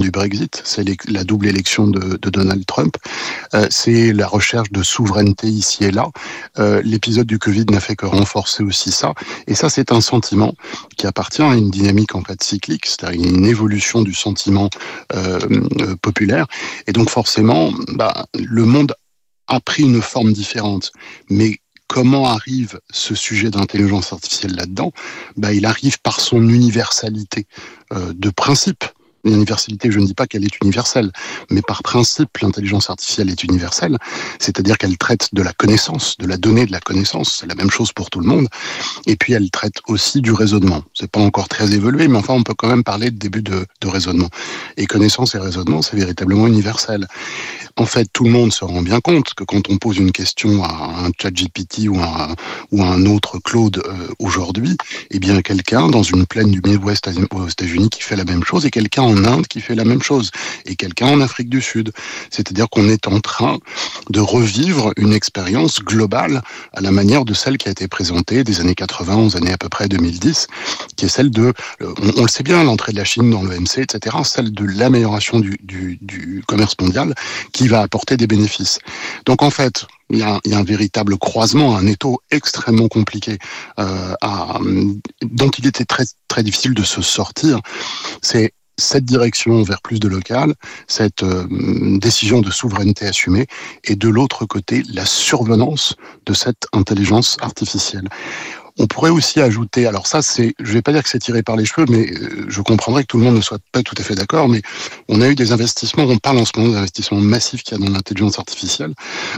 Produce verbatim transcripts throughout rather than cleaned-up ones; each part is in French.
du Brexit, c'est la double élection de, de Donald Trump, euh, c'est la recherche de souveraineté ici et là. Euh, l'épisode du Covid n'a fait que renforcer aussi ça. Et ça, c'est un sentiment qui appartient à une dynamique en fait cyclique, c'est-à-dire une évolution du sentiment euh, euh, populaire. Et donc forcément, bah, le monde a pris une forme différente. Mais comment arrive ce sujet d'intelligence artificielle là-dedans ? Bah, il arrive par son universalité euh, de principe. L'universalité, je ne dis pas qu'elle est universelle, mais par principe, l'intelligence artificielle est universelle, c'est-à-dire qu'elle traite de la connaissance, de la donnée de la connaissance, c'est la même chose pour tout le monde, et puis elle traite aussi du raisonnement. C'est pas encore très évolué, mais enfin, on peut quand même parler de début de, de raisonnement. Et connaissance et raisonnement, c'est véritablement universel. En fait, tout le monde se rend bien compte que quand on pose une question à un ChatGPT ou à, ou à un autre Claude euh, aujourd'hui, eh bien, quelqu'un dans une plaine du Midwest aux États-Unis qui fait la même chose, et quelqu'un en Inde qui fait la même chose, et quelqu'un en Afrique du Sud. C'est-à-dire qu'on est en train de revivre une expérience globale à la manière de celle qui a été présentée des années quatre-vingts aux années à peu près deux mille dix, qui est celle de, on, on le sait bien, l'entrée de la Chine dans l'O M C, et cetera, celle de l'amélioration du, du, du commerce mondial, qui va apporter des bénéfices. Donc en fait, il y a, il y a un véritable croisement, un étau extrêmement compliqué euh, à, dont il était très, très difficile de se sortir. C'est cette direction vers plus de local, cette euh, décision de souveraineté assumée, et de l'autre côté, la survenance de cette intelligence artificielle. On pourrait aussi ajouter, alors ça, c'est, je ne vais pas dire que c'est tiré par les cheveux, mais je comprendrais que tout le monde ne soit pas tout à fait d'accord, mais on a eu des investissements, on parle en ce moment des investissements massifs qu'il y a dans l'intelligence artificielle,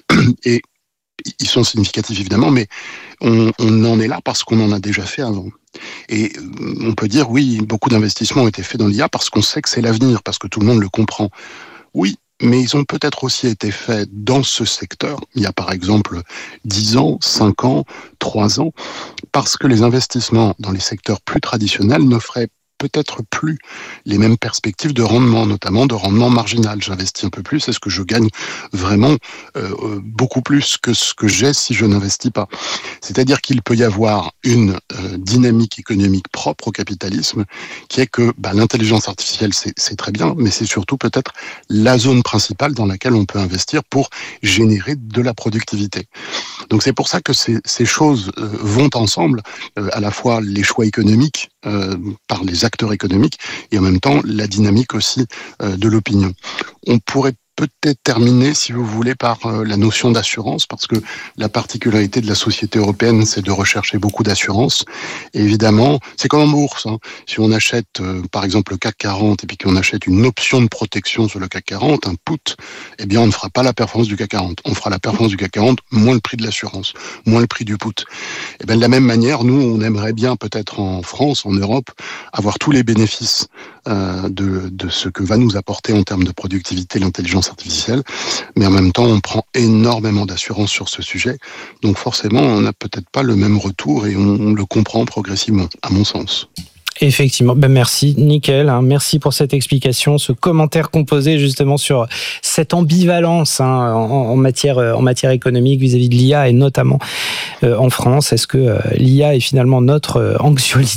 et ils sont significatifs évidemment, mais on, on en est là parce qu'on en a déjà fait avant. Et on peut dire, oui, beaucoup d'investissements ont été faits dans l'I A parce qu'on sait que c'est l'avenir, parce que tout le monde le comprend. Oui, mais ils ont peut-être aussi été faits dans ce secteur, il y a par exemple dix ans, cinq ans, trois ans, parce que les investissements dans les secteurs plus traditionnels n'offraient peut-être plus les mêmes perspectives de rendement, notamment de rendement marginal. J'investis un peu plus, est-ce que je gagne vraiment euh, beaucoup plus que ce que j'ai si je n'investis pas ? C'est-à-dire qu'il peut y avoir une euh, dynamique économique propre au capitalisme qui est que bah, l'intelligence artificielle, c'est, c'est très bien, mais c'est surtout peut-être la zone principale dans laquelle on peut investir pour générer de la productivité. Donc c'est pour ça que ces, ces choses euh, vont ensemble, euh, à la fois les choix économiques euh, par les acteurs économiques et en même temps la dynamique aussi euh, de l'opinion. On pourrait peut-être terminer, si vous voulez, par euh, la notion d'assurance, parce que la particularité de la société européenne, c'est de rechercher beaucoup d'assurance. Et évidemment, c'est comme en bourse. Hein. Si on achète, euh, par exemple, le C A C quarante, et puis qu'on achète une option de protection sur le C A C quarante, un put, eh bien, on ne fera pas la performance du C A C quarante. On fera la performance du C A C quarante moins le prix de l'assurance, moins le prix du put. Et bien, de la même manière, nous, on aimerait bien, peut-être en France, en Europe, avoir tous les bénéfices euh, de, de ce que va nous apporter en termes de productivité l'intelligence artificielle, mais en même temps, on prend énormément d'assurance sur ce sujet. Donc forcément, on n'a peut-être pas le même retour et on, on le comprend progressivement, à mon sens. Effectivement, ben merci, nickel, hein, merci pour cette explication, ce commentaire composé justement sur cette ambivalence hein, en, en matière en matière économique vis-à-vis de l'I A et notamment euh, en France. Est-ce que euh, l'I A est finalement notre euh, anxiolytique ?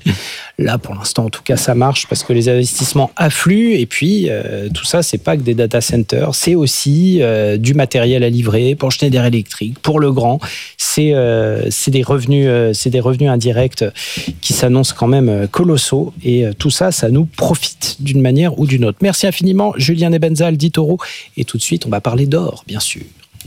Là, pour l'instant, en tout cas, ça marche parce que les investissements affluent et puis euh, tout ça, c'est pas que des data centers, c'est aussi euh, du matériel à livrer pour Schneider Electric, pour Legrand. C'est euh, c'est des revenus, euh, c'est des revenus indirects qui s'annoncent quand même colossaux et euh, tout ça, ça nous profite d'une manière ou d'une autre. Merci infiniment, Julien Nebenzal d'eToro. Et tout de suite, on va parler d'or, bien sûr.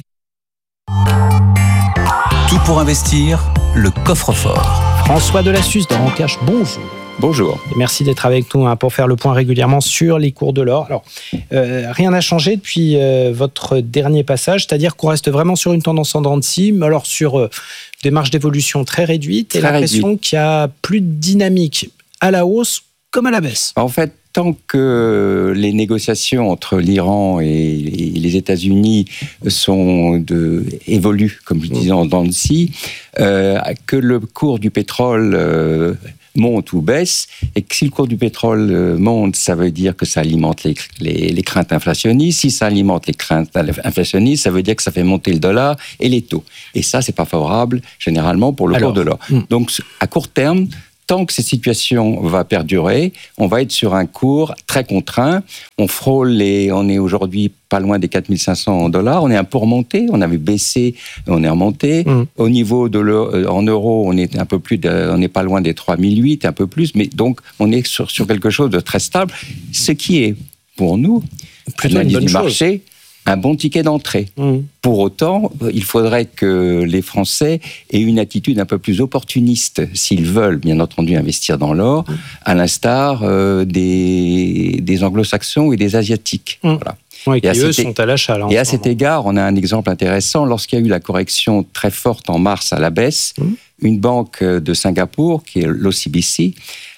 Tout pour investir, le coffre-fort. François Delassus dans En Cash, bonjour. Bonjour. Et merci d'être avec nous hein, pour faire le point régulièrement sur les cours de l'or. Alors, euh, rien n'a changé depuis euh, votre dernier passage, c'est-à-dire qu'on reste vraiment sur une tendance en dents de scie, mais alors sur euh, des marges d'évolution très réduites très et l'impression réduite. Qu'il y a plus de dynamique à la hausse comme à la baisse. En fait, tant que les négociations entre l'Iran et les États-Unis sont de, évoluent, comme je disais, en dents de scie, euh, que le cours du pétrole euh, monte ou baisse, et que si le cours du pétrole monte, ça veut dire que ça alimente les, les, les craintes inflationnistes. Si ça alimente les craintes inflationnistes, ça veut dire que ça fait monter le dollar et les taux. Et ça, c'est pas favorable, généralement, pour le Alors, cours de l'or. Hmm. Donc, à court terme, tant que cette situation va perdurer, on va être sur un cours très contraint. On frôle les, on est aujourd'hui pas loin des quatre mille cinq cents dollars. On est un peu remonté. On avait baissé, on est remonté. Mmh. Au niveau de l'euro, en euros, on est un peu plus, de, on n'est pas loin des trois mille huit, un peu plus. Mais donc, on est sur, sur quelque chose de très stable. Ce qui est, pour nous, plutôt une bonne du chose. Marché, un bon ticket d'entrée. Mmh. Pour autant, il faudrait que les Français aient une attitude un peu plus opportuniste s'ils veulent, bien entendu, investir dans l'or, mmh. à l'instar euh, des, des anglo-saxons et des asiatiques. Mmh. Voilà. Oui, et qui, eux, cet... sont à l'achat. Là, et à cet égard, on a un exemple intéressant. Lorsqu'il y a eu la correction très forte en mars à la baisse, mmh. une banque de Singapour, qui est l'O C B C,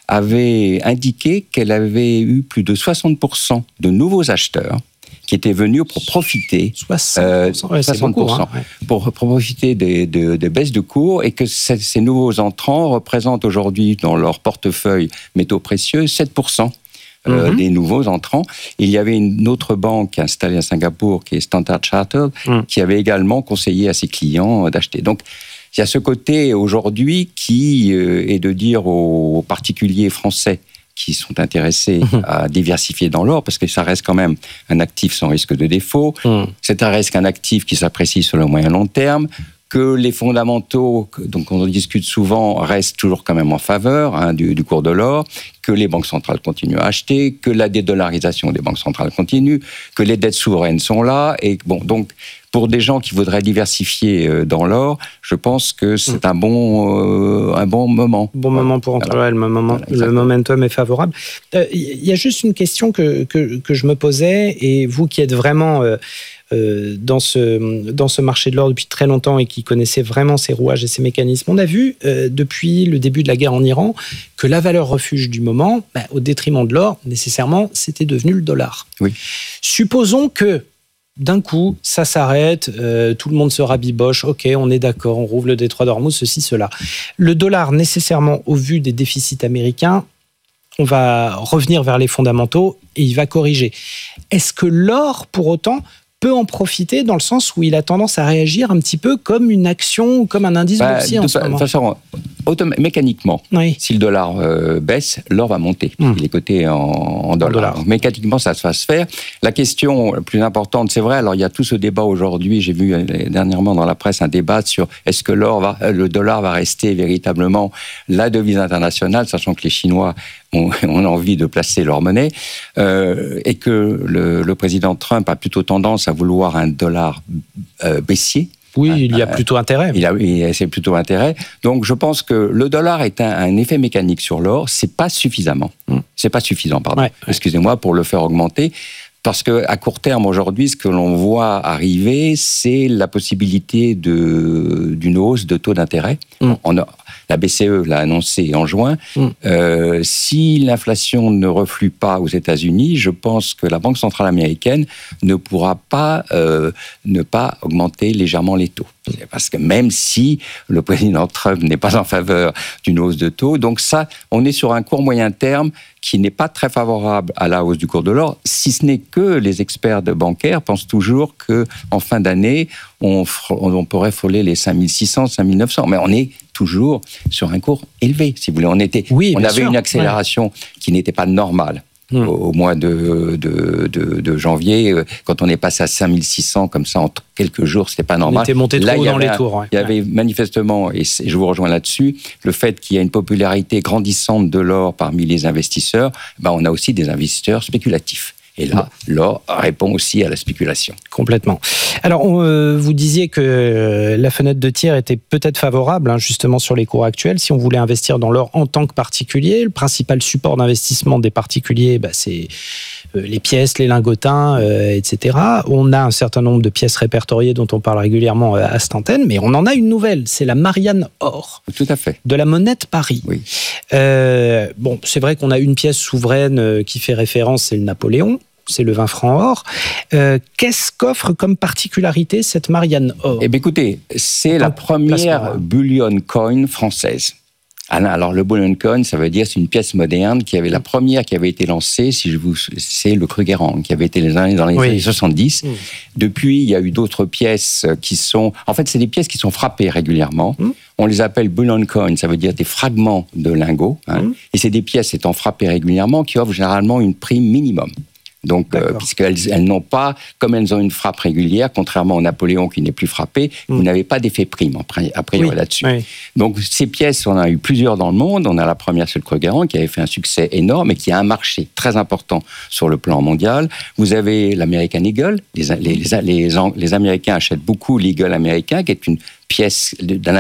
avait indiqué qu'elle avait eu plus de soixante pour cent de nouveaux acheteurs qui étaient venus pour profiter, soixante pour cent, euh, ouais, soixante pour cent beaucoup, hein, ouais. pour, pour profiter des, des, des baisses de cours, et que ces, ces nouveaux entrants représentent aujourd'hui dans leur portefeuille métaux précieux sept pour cent. Euh, mm-hmm. des nouveaux entrants. Il y avait une autre banque installée à Singapour, qui est Standard Chartered, mm. qui avait également conseillé à ses clients d'acheter. Donc, il y a ce côté aujourd'hui qui euh, est de dire aux particuliers français qui sont intéressés mmh. à diversifier dans l'or, parce que ça reste quand même un actif sans risque de défaut. Mmh. C'est un risque, un actif qui s'apprécie sur le moyen long terme, que les fondamentaux, donc on discute souvent, restent toujours quand même en faveur hein, du, du cours de l'or, que les banques centrales continuent à acheter, que la dédollarisation des banques centrales continue, que les dettes souveraines sont là. Et bon, donc, pour des gens qui voudraient diversifier dans l'or, je pense que c'est un bon, euh, un bon moment. Bon moment pour entrer, voilà. le, moment, voilà, le momentum est favorable. Il euh, y a juste une question que, que, que je me posais, et vous qui êtes vraiment euh, euh, dans, ce, dans ce marché de l'or depuis très longtemps et qui connaissez vraiment ses rouages et ses mécanismes, on a vu euh, depuis le début de la guerre en Iran que la valeur refuge du moment, bah, au détriment de l'or, nécessairement, c'était devenu le dollar. Oui. Supposons que d'un coup, ça s'arrête, euh, tout le monde se rabiboche, ok, on est d'accord, on rouvre le détroit d'Ormuz, ceci, cela. Le dollar, nécessairement, au vu des déficits américains, on va revenir vers les fondamentaux et il va corriger. Est-ce que l'or, pour autant, peut en profiter dans le sens où il a tendance à réagir un petit peu comme une action ou comme un indice bah, boursier en ce moment ? De toute façon, autom- mécaniquement, oui. si le dollar euh, baisse, l'or va monter. Mmh. Il est coté en, en dollars. Dollar. Donc, mécaniquement, ça va se faire. La question plus importante, c'est vrai, alors il y a tout ce débat aujourd'hui, j'ai vu dernièrement dans la presse un débat sur est-ce que l'or va, le dollar va rester véritablement la devise internationale, sachant que les Chinois ont, ont envie de placer leur monnaie, euh, et que le, le président Trump a plutôt tendance à vouloir un dollar euh, baissier. Oui, il y a plutôt intérêt. Il a, il a, c'est plutôt intérêt. Donc, je pense que le dollar est un, un effet mécanique sur l'or. C'est pas suffisamment. Mm. C'est pas suffisant, pardon. Ouais. Excusez-moi, pour le faire augmenter. Parce que à court terme, aujourd'hui, ce que l'on voit arriver, c'est la possibilité de, d'une hausse de taux d'intérêt. Mm. On a, la B C E l'a annoncé en juin. Mm. Euh, si l'inflation ne reflue pas aux États-Unis, je pense que la Banque centrale américaine ne pourra pas euh, ne pas augmenter légèrement les taux. Parce que même si le président Trump n'est pas en faveur d'une hausse de taux, donc ça, on est sur un court moyen terme qui n'est pas très favorable à la hausse du cours de l'or, si ce n'est que les experts de bancaires pensent toujours qu'en fin d'année, on, on pourrait frôler les cinq mille six cents, cinq mille neuf cents. Mais on est toujours sur un cours élevé, si vous voulez. On, était, oui, on avait sûr. une accélération ouais. qui n'était pas normale. Mmh. Au mois de, de, de, de janvier, quand on est passé à cinq mille six cents, comme ça, en quelques jours, c'était pas normal. On était monté trop dans les tours. Ouais. Il y avait manifestement, et je vous rejoins là-dessus, le fait qu'il y a une popularité grandissante de l'or parmi les investisseurs, ben on a aussi des investisseurs spéculatifs. Et là, bon. l'or répond aussi à la spéculation. Complètement. Alors, on, euh, vous disiez que euh, la fenêtre de tir était peut-être favorable, hein, justement, sur les cours actuels. Si on voulait investir dans l'or en tant que particulier, le principal support d'investissement des particuliers, bah, c'est euh, les pièces, les lingotins, euh, et cetera. On a un certain nombre de pièces répertoriées dont on parle régulièrement à cette antenne, mais on en a une nouvelle, c'est la Marianne Or. Tout à fait. De la monnaie de Paris. Oui. Euh, bon, c'est vrai qu'on a une pièce souveraine qui fait référence, c'est le Napoléon. C'est le vingt francs or. Euh, qu'est-ce qu'offre comme particularité cette Marianne Or ? Eh bien, écoutez, c'est la première bullion coin française. Alors, le bullion coin, ça veut dire c'est une pièce moderne qui avait la première qui avait été lancée, si je vous, c'est le Krugerrand, qui avait été les années dans les oui. années soixante-dix. Mmh. Depuis, il y a eu d'autres pièces qui sont, en fait, c'est des pièces qui sont frappées régulièrement. Mmh. On les appelle bullion coin, ça veut dire des fragments de lingots. Hein, mmh. Et c'est des pièces étant frappées régulièrement qui offrent généralement une prime minimum. Donc, euh, puisqu'elles elles n'ont pas, comme elles ont une frappe régulière, contrairement au Napoléon qui n'est plus frappé, mmh. vous n'avez pas d'effet prime a priori oui. là-dessus. Oui. Donc, ces pièces, on en a eu plusieurs dans le monde. On a la première sur le Krugerrand qui avait fait un succès énorme et qui a un marché très important sur le plan mondial. Vous avez l'American Eagle. Les, les, les, les, les Américains achètent beaucoup l'Eagle américain, qui est une pièce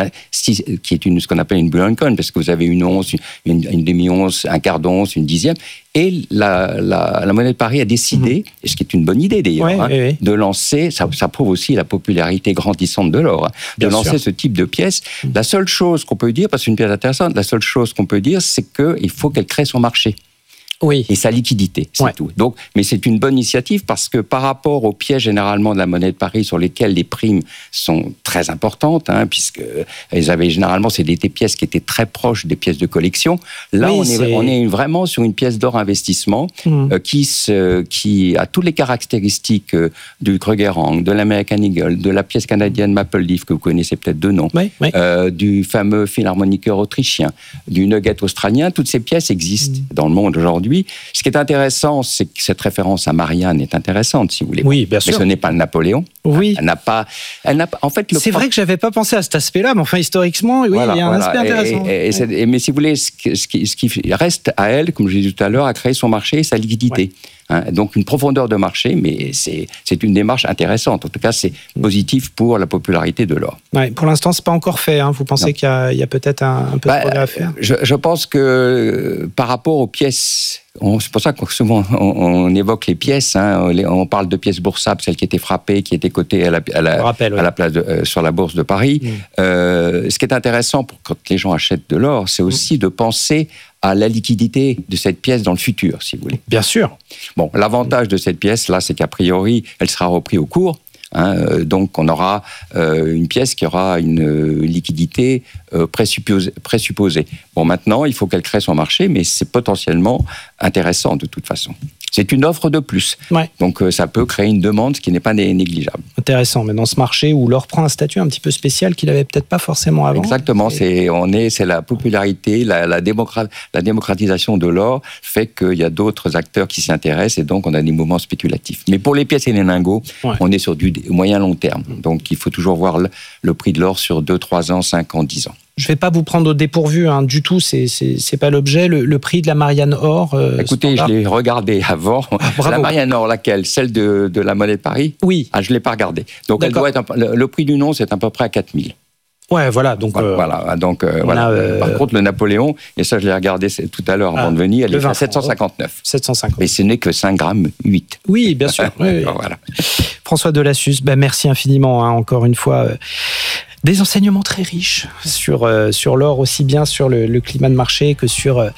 qui est une, ce qu'on appelle une bullion coin, parce que vous avez une once, une, une demi-once, un quart d'once, une dixième. Et la, la, la monnaie de Paris a décidé, mmh. et ce qui est une bonne idée d'ailleurs, ouais, hein, oui, oui. de lancer, ça, ça prouve aussi la popularité grandissante de l'or, hein, de lancer sûr. ce type de pièce. Mmh. La seule chose qu'on peut dire, parce que c'est une pièce intéressante, la seule chose qu'on peut dire, c'est qu'il faut qu'elle crée son marché. Oui. Et sa liquidité, c'est ouais. tout. Donc, mais c'est une bonne initiative parce que par rapport aux pièces généralement de la monnaie de Paris sur lesquelles les primes sont très importantes, hein, puisque elles avaient généralement c'est des, des pièces qui étaient très proches des pièces de collection. Là, oui, on, est, on est vraiment sur une pièce d'or investissement mmh. euh, qui, se, qui a toutes les caractéristiques euh, du Krugerrand, de l'American Eagle, de la pièce canadienne Maple Leaf que vous connaissez peut-être de nom, oui, oui. Euh, du fameux philharmoniqueur autrichien, du nugget australien. Toutes ces pièces existent mmh. dans le monde aujourd'hui. Ce qui est intéressant, c'est que cette référence à Marianne est intéressante, si vous voulez. Oui, bien sûr. Mais ce n'est pas le Napoléon. Oui. Elle n'a pas. Elle n'a pas. En fait, le c'est pro... vrai que j'avais pas pensé à cet aspect-là, mais enfin historiquement, oui, voilà, il y a un voilà. aspect intéressant. Et, et, et, mais si vous voulez, ce qui, ce qui, ce qui reste à elle, comme je l'ai dit tout à l'heure, à créer son marché et sa liquidité. Ouais. Hein, donc une profondeur de marché, mais c'est, c'est une démarche intéressante. En tout cas, c'est positif pour la popularité de l'or. Ouais, pour l'instant, c'est pas encore fait. Hein. Vous pensez non. qu'il y a, il y a peut-être un, un peu bah, de progrès à faire? je, je pense que par rapport aux pièces, on, c'est pour ça que souvent on, on évoque les pièces. Hein, les, on parle de pièces boursables, celles qui étaient frappées, qui étaient cotées à la, à la, rappelle, à ouais. la place de, euh, sur la bourse de Paris. Mmh. Euh, ce qui est intéressant pour quand les gens achètent de l'or, c'est aussi mmh. de penser à la liquidité de cette pièce dans le futur, si vous voulez. Bien sûr. Bon, l'avantage de cette pièce, là, c'est qu'a priori, elle sera reprise au cours. Hein, euh, donc, on aura euh, une pièce qui aura une euh, liquidité euh, présupposée, présupposée. Bon, maintenant, il faut qu'elle crée son marché, mais c'est potentiellement intéressant de toute façon. C'est une offre de plus. Ouais. Donc, euh, ça peut créer une demande, ce qui n'est pas né- négligeable. Intéressant. Mais dans ce marché où l'or prend un statut un petit peu spécial qu'il n'avait peut-être pas forcément avant. Exactement. C'est, on est, c'est la popularité, la, la, démocra- la démocratisation de l'or fait qu'il y a d'autres acteurs qui s'y intéressent et donc on a des mouvements spéculatifs. Mais pour les pièces et les lingots, ouais. on est sur du moyen-long terme. Donc, il faut toujours voir le, le prix de l'or sur deux, trois ans, cinq ans, dix ans. Je ne vais pas vous prendre au dépourvu hein, du tout, c'est, c'est, c'est pas l'objet. Le, le prix de la Marianne Or. Euh, Écoutez, standard. Je l'ai regardé avant. Ah, la Marianne Or, laquelle? Celle de, de la monnaie de Paris? Oui. Ah, je ne l'ai pas regardée. Donc, elle doit être un, le, le prix du nom, c'est à peu près à quatre mille. Ouais, voilà. Donc, voilà. Euh, voilà, donc euh, voilà. Euh, Par contre, le Napoléon, et ça, je l'ai regardé tout à l'heure avant ah, de venir, elle est à sept cent cinquante-neuf. sept cent cinquante. Mais ce n'est que cinq virgule huit grammes. Oui, bien sûr. oui, oui. Voilà. François Delassus, ben merci infiniment, hein, encore une fois. Euh, Des enseignements très riches sur, euh, sur l'or, aussi bien sur le, le climat de marché que sur euh,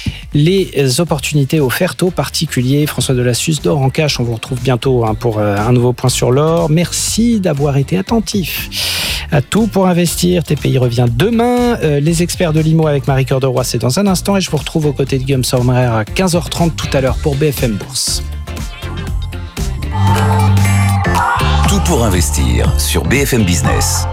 les opportunités offertes aux particuliers. François Delassus d'Or en Cash, on vous retrouve bientôt hein, pour euh, un nouveau point sur l'or. Merci d'avoir été attentif à Tout pour investir. T P I revient demain. Euh, les experts de l'I M O avec Marie-Cœur de Roy, c'est dans un instant. Et je vous retrouve aux côtés de Guillaume Sommerer à quinze heures trente tout à l'heure pour B F M Bourse. Tout pour investir sur B F M Business.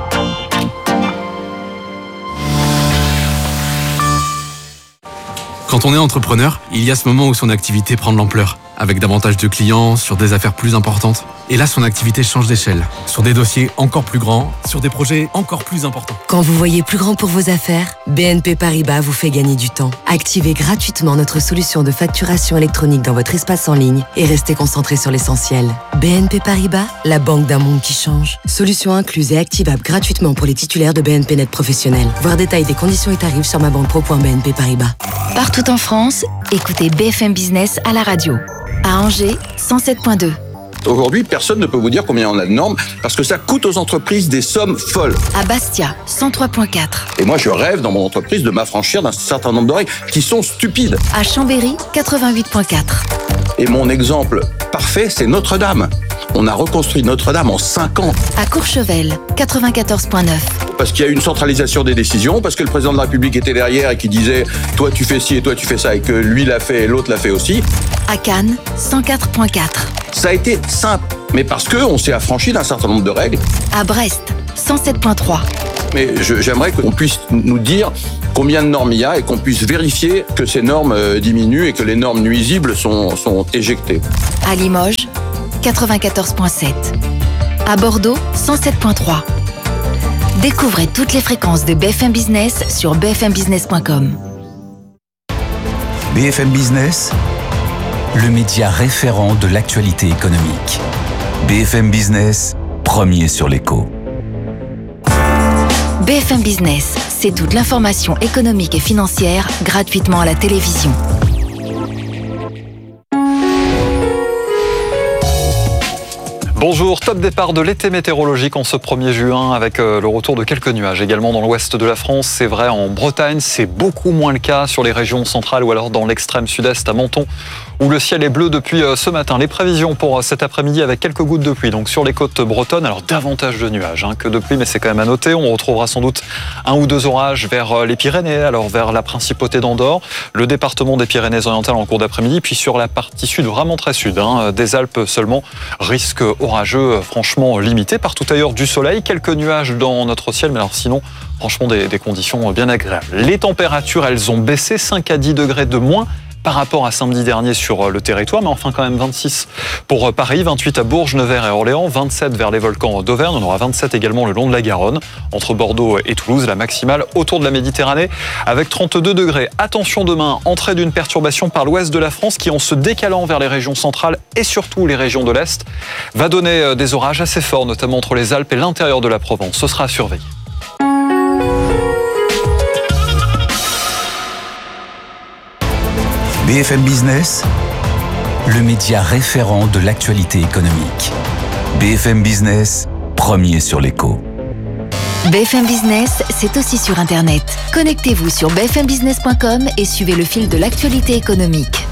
Quand on est entrepreneur, il y a ce moment où son activité prend de l'ampleur, avec davantage de clients, sur des affaires plus importantes. Et là, son activité change d'échelle, sur des dossiers encore plus grands, sur des projets encore plus importants. Quand vous voyez plus grand pour vos affaires, B N P Paribas vous fait gagner du temps. Activez gratuitement notre solution de facturation électronique dans votre espace en ligne et restez concentré sur l'essentiel. B N P Paribas, la banque d'un monde qui change. Solution incluse et activable gratuitement pour les titulaires de B N P Net professionnels. Voir détail des conditions et tarifs sur ma banque pro point b n p paribas. Partout en France, écoutez B F M Business à la radio. À Angers, cent sept virgule deux. Aujourd'hui, personne ne peut vous dire combien on a de normes parce que ça coûte aux entreprises des sommes folles. À Bastia, cent trois virgule quatre. Et moi, je rêve dans mon entreprise de m'affranchir d'un certain nombre de règles qui sont stupides. À Chambéry, quatre-vingt-huit virgule quatre. Et mon exemple parfait, c'est Notre-Dame. On a reconstruit Notre-Dame en cinq ans. À Courchevel, quatre-vingt-quatorze virgule neuf. parce qu'il y a eu une centralisation des décisions, parce que le président de la République était derrière et qui disait « toi tu fais ci et toi tu fais ça » et que lui l'a fait et l'autre l'a fait aussi. À Cannes, cent quatre virgule quatre. Ça a été simple, mais parce qu'on s'est affranchi d'un certain nombre de règles. À Brest, cent sept virgule trois. Mais je, j'aimerais qu'on puisse nous dire combien de normes il y a et qu'on puisse vérifier que ces normes diminuent et que les normes nuisibles sont, sont éjectées. À Limoges, quatre-vingt-quatorze virgule sept. À Bordeaux, cent sept virgule trois. Découvrez toutes les fréquences de B F M Business sur b f m business point com. B F M Business, le média référent de l'actualité économique. B F M Business, premier sur l'écho. B F M Business, c'est toute l'information économique et financière gratuitement à la télévision. Bonjour, top départ de l'été météorologique en ce premier juin avec le retour de quelques nuages également dans l'ouest de la France. C'est vrai en Bretagne, c'est beaucoup moins le cas sur les régions centrales ou alors dans l'extrême sud-est à Menton où le ciel est bleu depuis ce matin. Les prévisions pour cet après-midi avec quelques gouttes de pluie donc sur les côtes bretonnes. Alors davantage de nuages hein, que de pluie, mais c'est quand même à noter. On retrouvera sans doute un ou deux orages vers les Pyrénées, alors vers la principauté d'Andorre, le département des Pyrénées-Orientales en cours d'après-midi, puis sur la partie sud, vraiment très sud, hein, des Alpes seulement, risque orageux franchement limité. Partout ailleurs du soleil, quelques nuages dans notre ciel, mais alors sinon, franchement des, des conditions bien agréables. Les températures, elles ont baissé, cinq à dix degrés de moins par rapport à samedi dernier sur le territoire, mais enfin quand même vingt-six pour Paris, vingt-huit à Bourges, Nevers et Orléans, vingt-sept vers les volcans d'Auvergne, on aura vingt-sept également le long de la Garonne, entre Bordeaux et Toulouse, la maximale autour de la Méditerranée avec trente-deux degrés. Attention demain, entrée d'une perturbation par l'ouest de la France qui, en se décalant vers les régions centrales et surtout les régions de l'Est, va donner des orages assez forts, notamment entre les Alpes et l'intérieur de la Provence. Ce sera à surveiller. B F M Business, le média référent de l'actualité économique. B F M Business, premier sur l'écho. B F M Business, c'est aussi sur Internet. Connectez-vous sur b f m business point com et suivez le fil de l'actualité économique.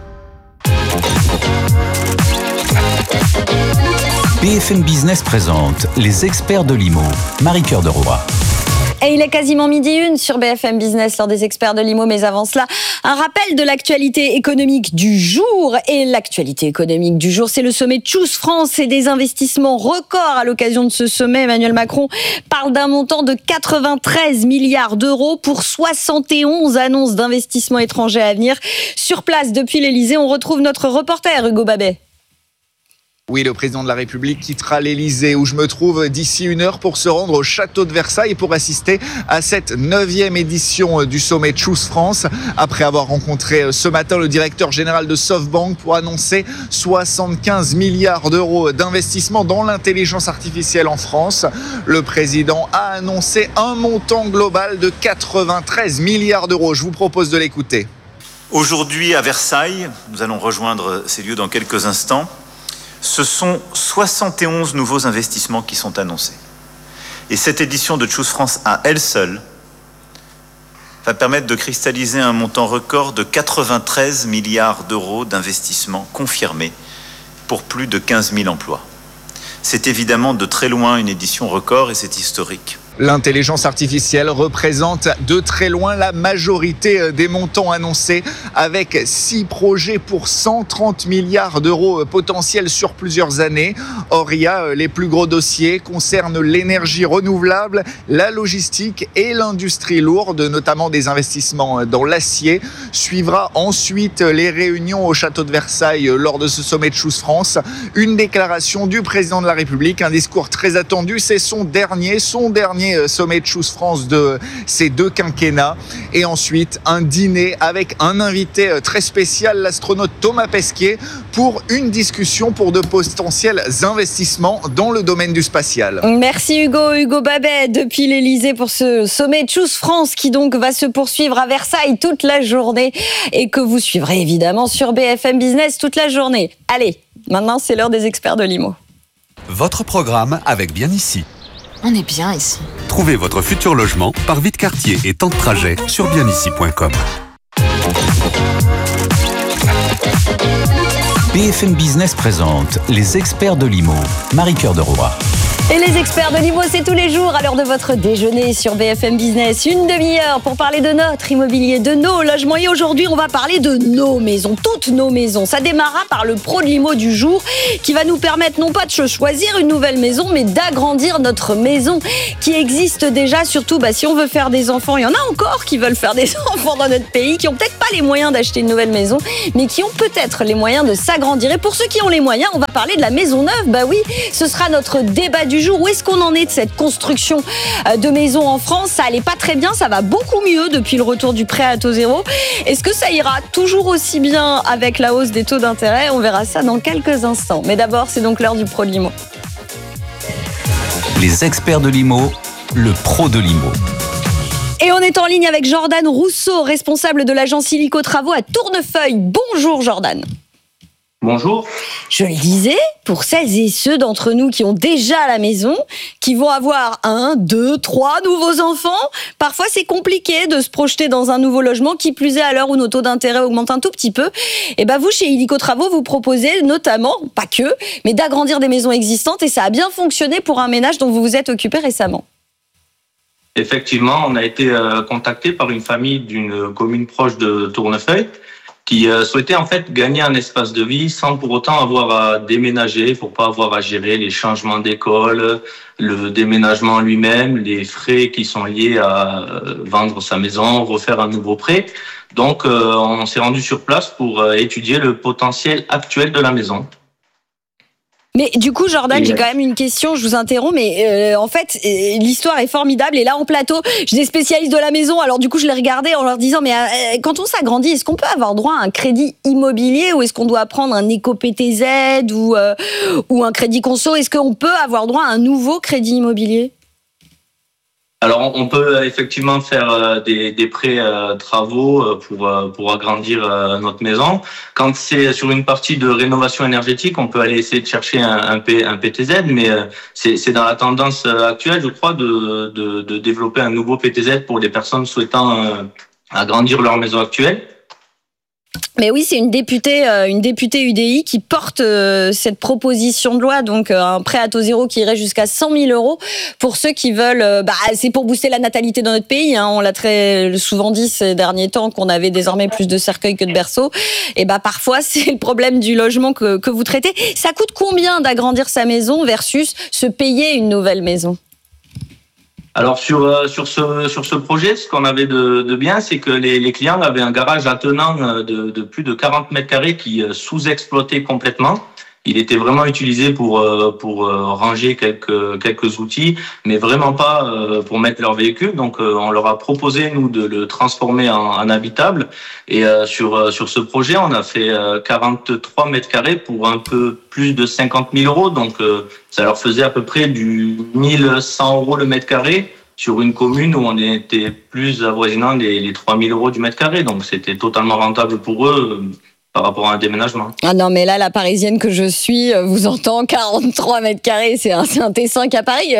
B F M Business présente les experts de l'I M O, Marie-Cœur de Roy. Et il est quasiment midi une sur B F M Business, lors des experts de l'I M O, mais avant cela, un rappel de l'actualité économique du jour. Et l'actualité économique du jour, c'est le sommet Choose France et des investissements records à l'occasion de ce sommet. Emmanuel Macron parle d'un montant de quatre-vingt-treize milliards d'euros pour soixante et onze annonces d'investissements étrangers à venir. Sur place, depuis l'Elysée, on retrouve notre reporter Hugo Babet. Oui, le président de la République quittera l'Elysée où je me trouve d'ici une heure pour se rendre au château de Versailles pour assister à cette neuvième édition du sommet Choose France. Après avoir rencontré ce matin le directeur général de SoftBank pour annoncer soixante-quinze milliards d'euros d'investissement dans l'intelligence artificielle en France, le président a annoncé un montant global de quatre-vingt-treize milliards d'euros. Je vous propose de l'écouter. Aujourd'hui à Versailles, nous allons rejoindre ces lieux dans quelques instants. Ce sont soixante et onze nouveaux investissements qui sont annoncés. Et cette édition de Choose France à elle seule va permettre de cristalliser un montant record de quatre-vingt-treize milliards d'euros d'investissements confirmés pour plus de quinze mille emplois. C'est évidemment de très loin une édition record et c'est historique. L'intelligence artificielle représente de très loin la majorité des montants annoncés, avec six projets pour cent trente milliards d'euros potentiels sur plusieurs années. Or, il y a les plus gros dossiers concernent l'énergie renouvelable, la logistique et l'industrie lourde, notamment des investissements dans l'acier. Suivra ensuite les réunions au château de Versailles lors de ce sommet de Choose France. Une déclaration du président de la République, un discours très attendu. C'est son dernier, son dernier sommet de Choose France de ces deux quinquennats. Et ensuite, un dîner avec un invité très spécial, l'astronaute Thomas Pesquet, pour une discussion pour de potentiels investissements dans le domaine du spatial. Merci Hugo, Hugo Babet depuis l'Elysée pour ce sommet Choose France qui donc va se poursuivre à Versailles toute la journée et que vous suivrez évidemment sur B F M Business toute la journée. Allez, maintenant c'est l'heure des experts de l'I M O. Votre programme avec Bien Ici. On est bien ici. Trouvez votre futur logement par vite quartier et temps de trajet sur bien ici point com. B F M Business présente les experts de l'I M O, Marie-Cœur de Roy. Et les experts de l'I M O, c'est tous les jours à l'heure de votre déjeuner sur B F M Business. Une demi-heure pour parler de notre immobilier, de nos logements. Et aujourd'hui, on va parler de nos maisons, toutes nos maisons. Ça démarra par le pro de l'I M O du jour qui va nous permettre non pas de choisir une nouvelle maison, mais d'agrandir notre maison qui existe déjà. Surtout, bah, si on veut faire des enfants, il y en a encore qui veulent faire des enfants dans notre pays, qui ont peut-être pas les moyens d'acheter une nouvelle maison, mais qui ont peut-être les moyens de s'agrandir. Et pour ceux qui ont les moyens, on va parler de la maison neuve. Bah oui, ce sera notre débat du jour. Où est-ce qu'on en est de cette construction de maisons en France? Ça allait pas très bien, ça va beaucoup mieux depuis le retour du prêt à taux zéro. Est-ce que ça ira toujours aussi bien avec la hausse des taux d'intérêt? On verra ça dans quelques instants. Mais d'abord, c'est donc l'heure du pro de l'I M O. Les experts de l'I M O, le pro de l'I M O. Et on est en ligne avec Jordan Rousseau, responsable de l'agence Illico Travaux à Tournefeuille. Bonjour Jordan. Bonjour. Je le disais, pour celles et ceux d'entre nous qui ont déjà la maison, qui vont avoir un, deux, trois nouveaux enfants, parfois c'est compliqué de se projeter dans un nouveau logement, qui plus est à l'heure où nos taux d'intérêt augmentent un tout petit peu. Et ben vous, chez Illico Travaux, vous proposez notamment, pas que, mais d'agrandir des maisons existantes, et ça a bien fonctionné pour un ménage dont vous vous êtes occupé récemment. Effectivement, on a été contacté par une famille d'une commune proche de Tournefeuille, qui souhaitait en fait gagner un espace de vie sans pour autant avoir à déménager, pour pas avoir à gérer les changements d'école, le déménagement lui-même, les frais qui sont liés à vendre sa maison, refaire un nouveau prêt. Donc euh, on s'est rendu sur place pour étudier le potentiel actuel de la maison. Mais du coup, Jordan, j'ai quand même une question, je vous interromps, mais euh, en fait, euh, l'histoire est formidable. Et là, en plateau, j'ai des spécialistes de la maison, alors du coup, je les regardais en leur disant, mais euh, quand on s'agrandit, est-ce qu'on peut avoir droit à un crédit immobilier ou est-ce qu'on doit prendre un éco-P T Z ou, euh, ou un crédit conso? Est-ce qu'on peut avoir droit à un nouveau crédit immobilier? Alors, on peut effectivement faire des, des prêts euh, travaux pour pour agrandir euh, notre maison. Quand c'est sur une partie de rénovation énergétique, on peut aller essayer de chercher un, un, P, un P T Z, mais euh, c'est, c'est dans la tendance actuelle, je crois, de, de, de développer un nouveau P T Z pour les personnes souhaitant euh, agrandir leur maison actuelle. Mais oui, c'est une députée, euh, une députée U D I qui porte euh, cette proposition de loi, donc euh, un prêt à taux zéro qui irait jusqu'à cent mille euros pour ceux qui veulent. Euh, bah, c'est pour booster la natalité dans notre pays. Hein, on l'a très souvent dit ces derniers temps qu'on avait désormais plus de cercueils que de berceaux. Et bah parfois c'est le problème du logement que que vous traitez. Ça coûte combien d'agrandir sa maison versus se payer une nouvelle maison? Alors sur euh, sur ce sur ce projet, ce qu'on avait de, de bien, c'est que les, les clients avaient un garage attenant de, de plus de quarante mètres carrés qui euh, sous-exploitait complètement. Il était vraiment utilisé pour euh, pour euh, ranger quelques quelques outils, mais vraiment pas euh, pour mettre leur véhicule. Donc euh, on leur a proposé nous de le transformer en, en habitable. Et euh, sur euh, sur ce projet, on a fait euh, quarante-trois mètres carrés pour un peu plus de cinquante mille euros. Donc euh, ça leur faisait à peu près du mille cent euros le mètre carré sur une commune où on était plus avoisinant les, les trois mille euros du mètre carré. Donc c'était totalement rentable pour eux par rapport à un déménagement. Ah non, mais là, la Parisienne que je suis vous entend, quarante-trois mètres carrés, c'est un, c'est un T cinq à Paris.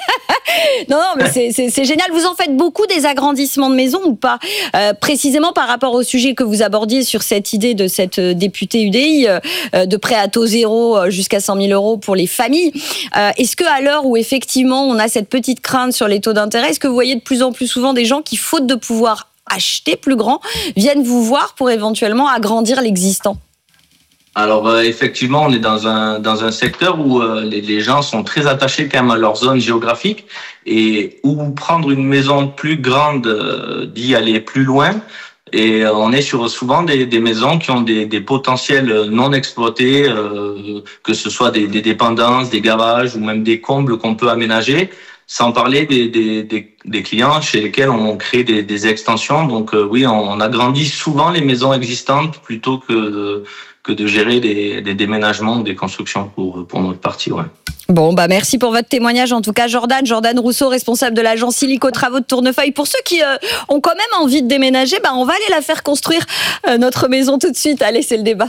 non, non, mais c'est, c'est, c'est génial. Vous en faites beaucoup des agrandissements de maisons ou pas? euh, Précisément par rapport au sujet que vous abordiez sur cette idée de cette députée U D I, euh, de prêt à taux zéro jusqu'à cent mille euros pour les familles. Euh, est-ce que à l'heure où effectivement on a cette petite crainte sur les taux d'intérêt, est-ce que vous voyez de plus en plus souvent des gens qui, faute de pouvoir acheter plus grand, viennent vous voir pour éventuellement agrandir l'existant? Alors euh, effectivement, on est dans un dans un secteur où euh, les, les gens sont très attachés quand même à leur zone géographique et où prendre une maison plus grande euh, dit aller plus loin. Et euh, on est sur souvent des, des maisons qui ont des, des potentiels non exploités, euh, que ce soit des, des dépendances, des garages ou même des combles qu'on peut aménager. Sans parler des, des, des, des clients chez lesquels on crée des, des extensions. Donc euh, oui, on agrandit souvent les maisons existantes plutôt que de, que de gérer des, des déménagements ou des constructions pour, pour notre partie. Ouais. Bon, bah merci pour votre témoignage. En tout cas, Jordan, Jordan Rousseau, responsable de l'agence Illico Travaux de Tournefeuille. Pour ceux qui euh, ont quand même envie de déménager, bah on va aller la faire construire, euh, notre maison tout de suite. Allez, c'est le débat.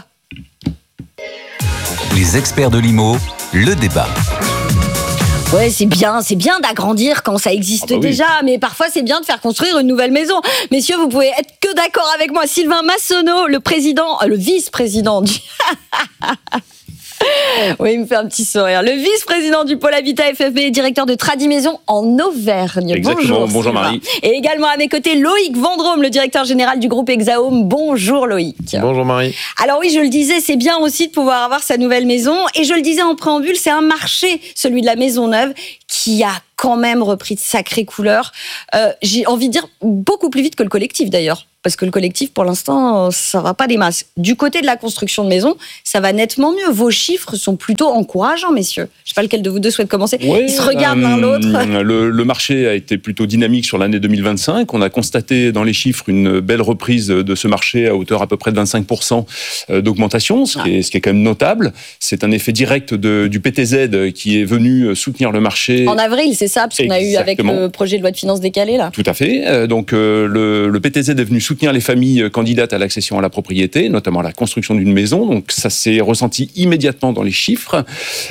Les experts de l'I M O, le débat. Ouais, c'est bien, c'est bien d'agrandir quand ça existe ah bah oui. déjà, mais parfois c'est bien de faire construire une nouvelle maison. Messieurs, vous pouvez être que d'accord avec moi. Sylvain Massonneau, le président, le vice-président du... Oui, il me fait un petit sourire. Le vice-président du pôle Habitat F F B et directeur de Tradimaison en Auvergne. Exactement. Bonjour, bonjour Marie. Et également à mes côtés, Loïc Vendrome, le directeur général du groupe Hexaome. Bonjour Loïc. Bonjour Marie. Alors oui, je le disais, c'est bien aussi de pouvoir avoir sa nouvelle maison. Et je le disais en préambule, c'est un marché, celui de la maison neuve, qui a quand même repris de sacrées couleurs. Euh, j'ai envie de dire beaucoup plus vite que le collectif d'ailleurs. Parce que le collectif, pour l'instant, ça va pas des masses. Du côté de la construction de maisons, ça va nettement mieux. Vos chiffres sont plutôt encourageants, messieurs. Je sais pas lequel de vous deux souhaite commencer. Ouais, Ils se regardent euh, l'un l'autre. Le, le marché a été plutôt dynamique sur l'année deux mille vingt-cinq. On a constaté dans les chiffres une belle reprise de ce marché à hauteur à peu près de vingt-cinq pour cent d'augmentation, ce, ah. qui est, ce qui est quand même notable. C'est un effet direct de, du P T Z qui est venu soutenir le marché. En avril, c'est ça, parce qu'on a eu avec le projet de loi de finances décalé, là. Tout à fait. Donc euh, le, le P T Z est venu soutenir les familles candidates à l'accession à la propriété, notamment à la construction d'une maison. Donc ça s'est ressenti immédiatement dans les chiffres.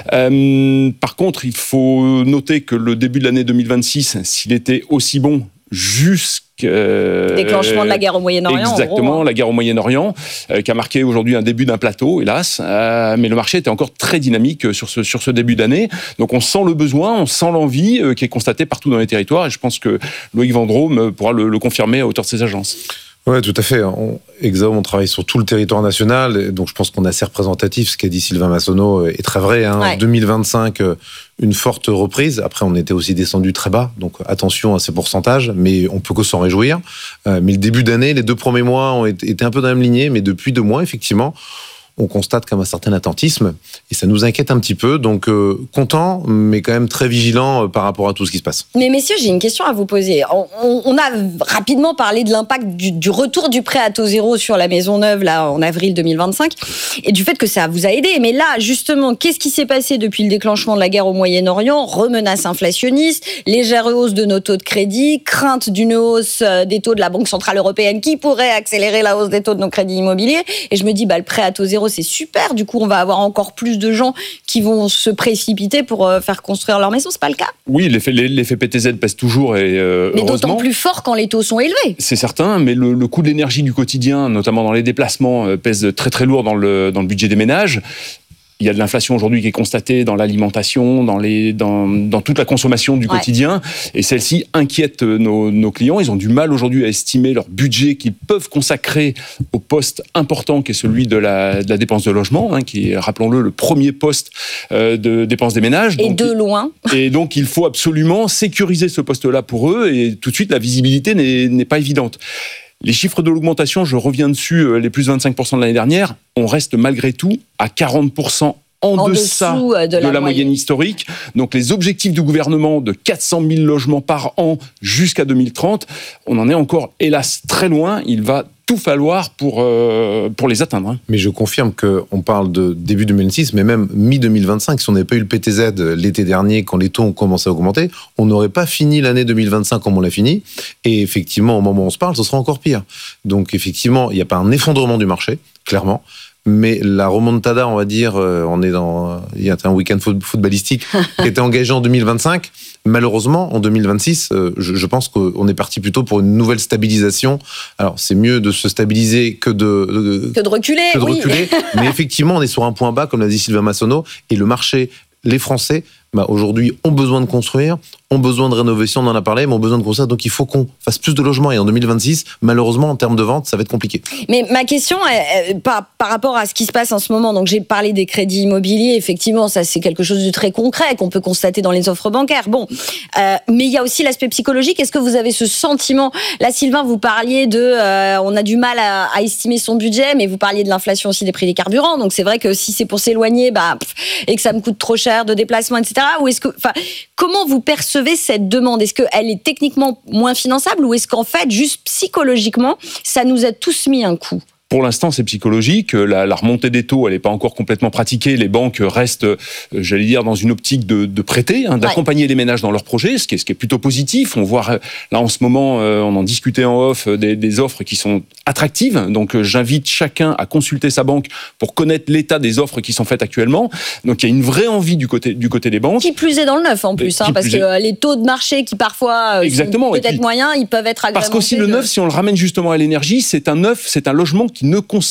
Euh, par contre, il faut noter que le début de l'année deux mille vingt-six, s'il était aussi bon jusqu'à Euh, déclenchement de la guerre au Moyen-Orient. Exactement, gros, hein. La guerre au Moyen-Orient, euh, qui a marqué aujourd'hui un début d'un plateau, hélas. Euh, mais le marché était encore très dynamique sur ce, sur ce début d'année. Donc on sent le besoin, on sent l'envie euh, qui est constatée partout dans les territoires. Et je pense que Loïc Vendrome pourra le, le confirmer à hauteur de ses agences. Oui, tout à fait. On, Hexaome, on travaille sur tout le territoire national, donc je pense qu'on est assez représentatif. Ce qu'a dit Sylvain Massonneau est très vrai. Hein. Ouais. deux mille vingt-cinq, une forte reprise. Après, on était aussi descendu très bas, donc attention à ces pourcentages, mais on peut que s'en réjouir. Euh, mais le début d'année, les deux premiers mois ont été un peu dans la même lignée, mais depuis deux mois, effectivement, on constate comme un certain attentisme et ça nous inquiète un petit peu. Donc, euh, content, mais quand même très vigilant euh, par rapport à tout ce qui se passe. Mais messieurs, j'ai une question à vous poser. On, on, on a rapidement parlé de l'impact du, du retour du prêt à taux zéro sur la maison neuve là, en avril deux mille vingt-cinq et du fait que ça vous a aidé. Mais là, justement, qu'est-ce qui s'est passé depuis le déclenchement de la guerre au Moyen-Orient? Remenace inflationniste, légère hausse de nos taux de crédit, crainte d'une hausse des taux de la Banque Centrale Européenne qui pourrait accélérer la hausse des taux de nos crédits immobiliers. Et je me dis, bah, le prêt à taux zéro, c'est super. Du coup, on va avoir encore plus de gens qui vont se précipiter pour faire construire leur maison. C'est pas le cas? Oui, l'effet, l'effet P T Z pèse toujours et euh, mais d'autant plus fort quand les taux sont élevés. C'est certain, mais le, le coût de l'énergie du quotidien, notamment dans les déplacements, pèse très très lourd dans le, dans le budget des ménages. Il y a de l'inflation aujourd'hui qui est constatée dans l'alimentation, dans, les, dans, dans toute la consommation du ouais. quotidien. Et celle-ci inquiète nos, nos clients. Ils ont du mal aujourd'hui à estimer leur budget qu'ils peuvent consacrer au poste important qui est celui de la, de la dépense de logement, hein, qui est, rappelons-le, le premier poste euh, de dépense des ménages. Et donc, de loin. Et donc, il faut absolument sécuriser ce poste-là pour eux. Et tout de suite, la visibilité n'est, n'est pas évidente. Les chiffres de l'augmentation, je reviens dessus, les plus de vingt-cinq pour cent de l'année dernière, on reste malgré tout à quarante pour cent en, en deçà de, de la, la moyenne historique. Donc les objectifs du gouvernement de quatre cent mille logements par an jusqu'à deux mille trente, on en est encore, hélas, très loin. Il va tout falloir pour, euh, pour les atteindre. Mais je confirme qu'on parle de début deux mille vingt-six, mais même mi-deux mille vingt-cinq, si on n'avait pas eu le P T Z l'été dernier, quand les taux ont commencé à augmenter, on n'aurait pas fini l'année deux mille vingt-cinq comme on l'a fini. Et effectivement, au moment où on se parle, ce sera encore pire. Donc effectivement, il n'y a pas un effondrement du marché, clairement. Mais la remontada, on va dire, on est dans, il y a un week-end footballistique qui était engagé en deux mille vingt-cinq. Malheureusement, en deux mille vingt-six, je, je pense qu'on est parti plutôt pour une nouvelle stabilisation. Alors, c'est mieux de se stabiliser que de, de que de reculer. Que de oui. reculer. Mais effectivement, on est sur un point bas, comme l'a dit Sylvain Massonneau, et le marché, les Français, bah, aujourd'hui, ont besoin de construire, ont besoin de rénovation, on en a parlé, mais ont besoin de construire. Donc, il faut qu'on fasse plus de logements. Et en deux mille vingt-six, malheureusement, en termes de vente, ça va être compliqué. Mais ma question, est, par, par rapport à ce qui se passe en ce moment, donc j'ai parlé des crédits immobiliers. Effectivement, ça, c'est quelque chose de très concret qu'on peut constater dans les offres bancaires. Bon, euh, mais il y a aussi l'aspect psychologique. Est-ce que vous avez ce sentiment? Là, Sylvain, vous parliez de, euh, on a du mal à, à estimer son budget, mais vous parliez de l'inflation aussi des prix des carburants. Donc, c'est vrai que si c'est pour s'éloigner, bah, pff, et que ça me coûte trop cher de déplacement, et cetera. Ou est-ce que, enfin, comment vous percevez cette demande? Est-ce qu'elle est techniquement moins finançable ou est-ce qu'en fait, juste psychologiquement, ça nous a tous mis un coup? Pour l'instant, c'est psychologique. La, la remontée des taux, elle n'est pas encore complètement pratiquée. Les banques restent, j'allais dire, dans une optique de, de prêter, hein, d'accompagner ouais. les ménages dans leurs projets, ce qui est, ce qui est plutôt positif. On voit là en ce moment, euh, on en discutait en off, des, des offres qui sont attractives. Donc, euh, j'invite chacun à consulter sa banque pour connaître l'état des offres qui sont faites actuellement. Donc, il y a une vraie envie du côté du côté des banques. Qui plus est dans le neuf en plus, hein, parce que est... les taux de marché qui parfois Exactement. sont peut-être puis, moyens, ils peuvent être agrémentés. Parce qu'aussi le neuf, de... si on le ramène justement à l'énergie, c'est un neuf, c'est un logement qui ne consomme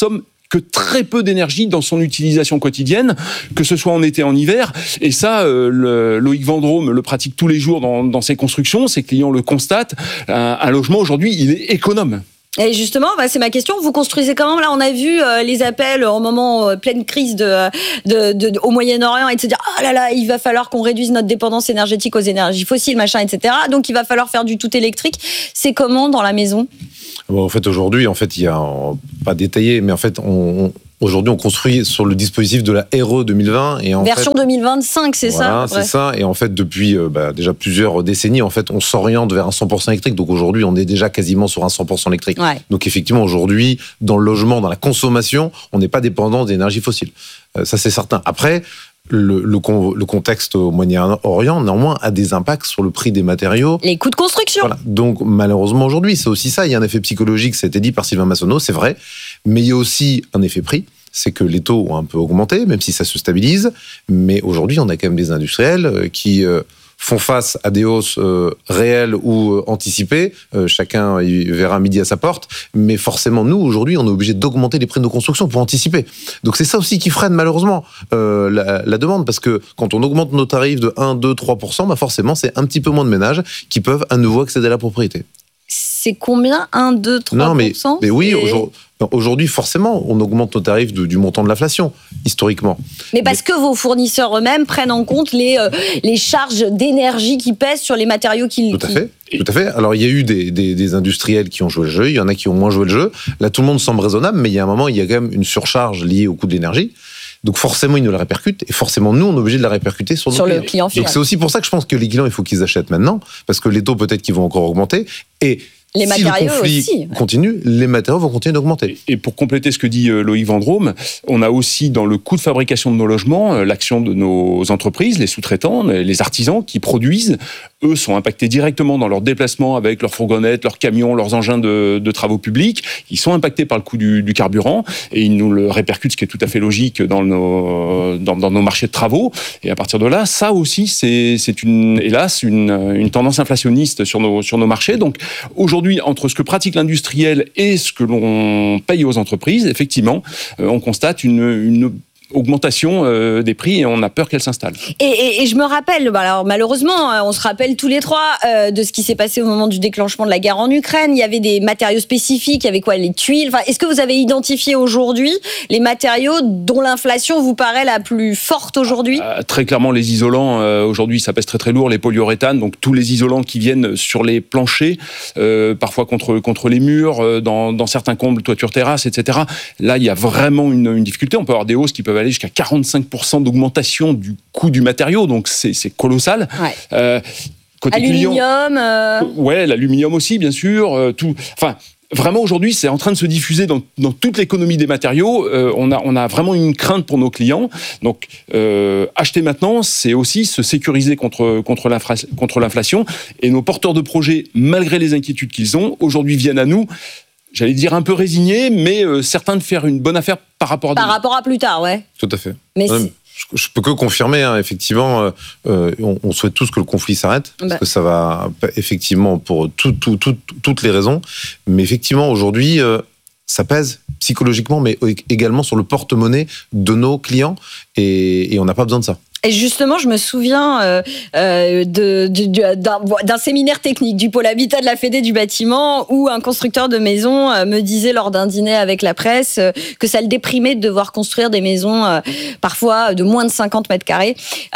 que très peu d'énergie dans son utilisation quotidienne, que ce soit en été, en hiver. Et ça, euh, le, Loïc Vendrome le pratique tous les jours dans, dans ses constructions. Ses clients le constatent. Un, un logement aujourd'hui, il est économe. Et justement, bah, c'est ma question. Vous construisez quand même, là, on a vu euh, les appels au moment euh, pleine crise de, de, de, de, au Moyen-Orient et de se dire, ah là là, il va falloir qu'on réduise notre dépendance énergétique aux énergies fossiles, machin, et cetera. Donc, il va falloir faire du tout électrique. C'est comment dans la maison? Bon, en fait, aujourd'hui, en fait, il y a, pas détaillé, mais en fait, on, on aujourd'hui, on construit sur le dispositif de la R E deux mille vingt. Et en Version fait, deux mille vingt-cinq, c'est voilà, ça? c'est ça. Et en fait, depuis euh, bah, déjà plusieurs décennies, en fait, on s'oriente vers un cent pour cent électrique. Donc aujourd'hui, on est déjà quasiment sur un cent pour cent électrique. Ouais. Donc effectivement, aujourd'hui, dans le logement, dans la consommation, on n'est pas dépendant des énergies fossiles. Euh, ça, c'est certain. Après, Le, le, le contexte au Moyen-Orient, néanmoins, a des impacts sur le prix des matériaux. Les coûts de construction. Voilà. Donc, malheureusement, aujourd'hui, c'est aussi ça. Il y a un effet psychologique, ça a été dit par Sylvain Massonneau, c'est vrai. Mais il y a aussi un effet prix. C'est que les taux ont un peu augmenté, même si ça se stabilise. Mais aujourd'hui, on a quand même des industriels qui font face à des hausses euh, réelles ou euh, anticipées. Euh, chacun y verra midi à sa porte. Mais forcément, nous, aujourd'hui, on est obligé d'augmenter les prix de nos constructions pour anticiper. Donc c'est ça aussi qui freine malheureusement euh, la, la demande. Parce que quand on augmente nos tarifs de un, deux, trois pour cent, bah forcément, c'est un petit peu moins de ménages qui peuvent à nouveau accéder à la propriété. C'est combien? un, deux, trois pour cent? Non, mais, mais oui, aujourd'hui... Aujourd'hui, forcément, on augmente nos tarifs de, du montant de l'inflation, historiquement. Mais parce mais... que vos fournisseurs eux-mêmes prennent en compte les, euh, les charges d'énergie qui pèsent sur les matériaux qu'ils... Tout à fait, tout à fait. Alors, il y a eu des, des, des industriels qui ont joué le jeu, il y en a qui ont moins joué le jeu. Là, tout le monde semble raisonnable, mais il y a un moment, il y a quand même une surcharge liée au coût de l'énergie. Donc forcément, ils nous la répercutent, et forcément, nous, on est obligé de la répercuter sur, sur nos le client final. Donc c'est aussi pour ça que je pense que les clients, il faut qu'ils achètent maintenant, parce que les taux, peut-être qu'ils vont encore augmenter, et... Les si matériaux le conflit aussi. continue, les matériaux vont continuer d'augmenter. Et pour compléter ce que dit Loïc Vendrome, on a aussi dans le coût de fabrication de nos logements l'action de nos entreprises, les sous-traitants, les artisans qui produisent. Eux sont impactés directement dans leurs déplacements avec leurs fourgonnettes, leurs camions, leurs engins de, de travaux publics. Ils sont impactés par le coût du, du carburant et ils nous le répercutent, ce qui est tout à fait logique dans nos, dans, dans nos marchés de travaux. Et à partir de là, ça aussi, c'est, c'est une, hélas, une, une tendance inflationniste sur nos, sur nos marchés. Donc aujourd'hui, Aujourd'hui, entre ce que pratique l'industriel et ce que l'on paye aux entreprises, effectivement, euh, on constate une, une augmentation euh, des prix et on a peur qu'elle s'installe. Et, et, et je me rappelle, alors malheureusement, on se rappelle tous les trois euh, de ce qui s'est passé au moment du déclenchement de la guerre en Ukraine. Il y avait des matériaux spécifiques, il y avait quoi, les tuiles. Enfin, est-ce que vous avez identifié aujourd'hui les matériaux dont l'inflation vous paraît la plus forte aujourd'hui? euh, Très clairement, les isolants, euh, aujourd'hui, ça pèse très très lourd, les polyuréthanes, donc tous les isolants qui viennent sur les planchers, euh, parfois contre, contre les murs, euh, dans, dans certains combles, toitures, terrasses, et cetera. Là, il y a vraiment une, une difficulté. On peut avoir des hausses qui peuvent aller jusqu'à quarante-cinq pour cent d'augmentation du coût du matériau, donc c'est, c'est colossal. Ouais. Euh, côté aluminium. Client, euh... ouais, l'aluminium aussi, bien sûr. Euh, tout, enfin. Vraiment, aujourd'hui, c'est en train de se diffuser dans, dans toute l'économie des matériaux. Euh, on a, on a vraiment une crainte pour nos clients. Donc, euh, acheter maintenant, c'est aussi se sécuriser contre, contre, l'infra, contre l'inflation. Et nos porteurs de projets, malgré les inquiétudes qu'ils ont, aujourd'hui viennent à nous. J'allais dire un peu résigné, mais euh, certains de faire une bonne affaire par rapport à... Par rapport à plus tard, ouais. Tout à fait. Mais je, je peux que confirmer, hein, effectivement, euh, on, on souhaite tous que le conflit s'arrête, bah. parce que ça va, effectivement, pour tout, tout, tout, toutes les raisons. Mais effectivement, aujourd'hui, euh, ça pèse psychologiquement, mais également sur le porte-monnaie de nos clients, et, et on n'a pas besoin de ça. Et justement, je me souviens euh, euh, de, de, de, d'un, d'un séminaire technique du pôle habitat de la Fédé du bâtiment où un constructeur de maisons euh, me disait lors d'un dîner avec la presse euh, que ça le déprimait de devoir construire des maisons euh, parfois de moins de cinquante mètres carrés.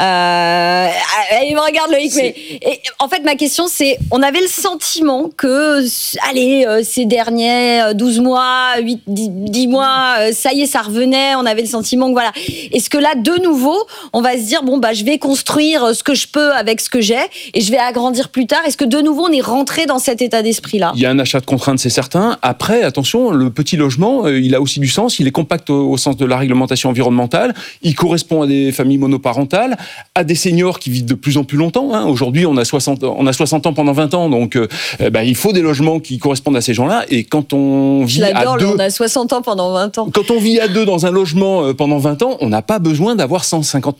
Euh, il me regarde Loïc, mais et, en fait ma question c'est, on avait le sentiment que allez euh, ces derniers douze mois, huit, dix mois, euh, ça y est, ça revenait, on avait le sentiment que voilà. Est-ce que là de nouveau, on va se dire bon bah je vais construire ce que je peux avec ce que j'ai et je vais agrandir plus tard. Est-ce que de nouveau on est rentré dans cet état d'esprit-là? Il y a un achat de contrainte, c'est certain. Après, attention, le petit logement, euh, il a aussi du sens. Il est compact au, au sens de la réglementation environnementale. Il correspond à des familles monoparentales, à des seniors qui vivent de plus en plus longtemps. Hein. Aujourd'hui, on a soixante, on a soixante ans pendant vingt ans, donc euh, bah, il faut des logements qui correspondent à ces gens-là. Et quand on vit je l'adore, à deux, on a soixante ans pendant vingt ans. Quand on vit à deux dans un logement euh, pendant vingt ans, on n'a pas besoin d'avoir cent cinquante mètres carrés.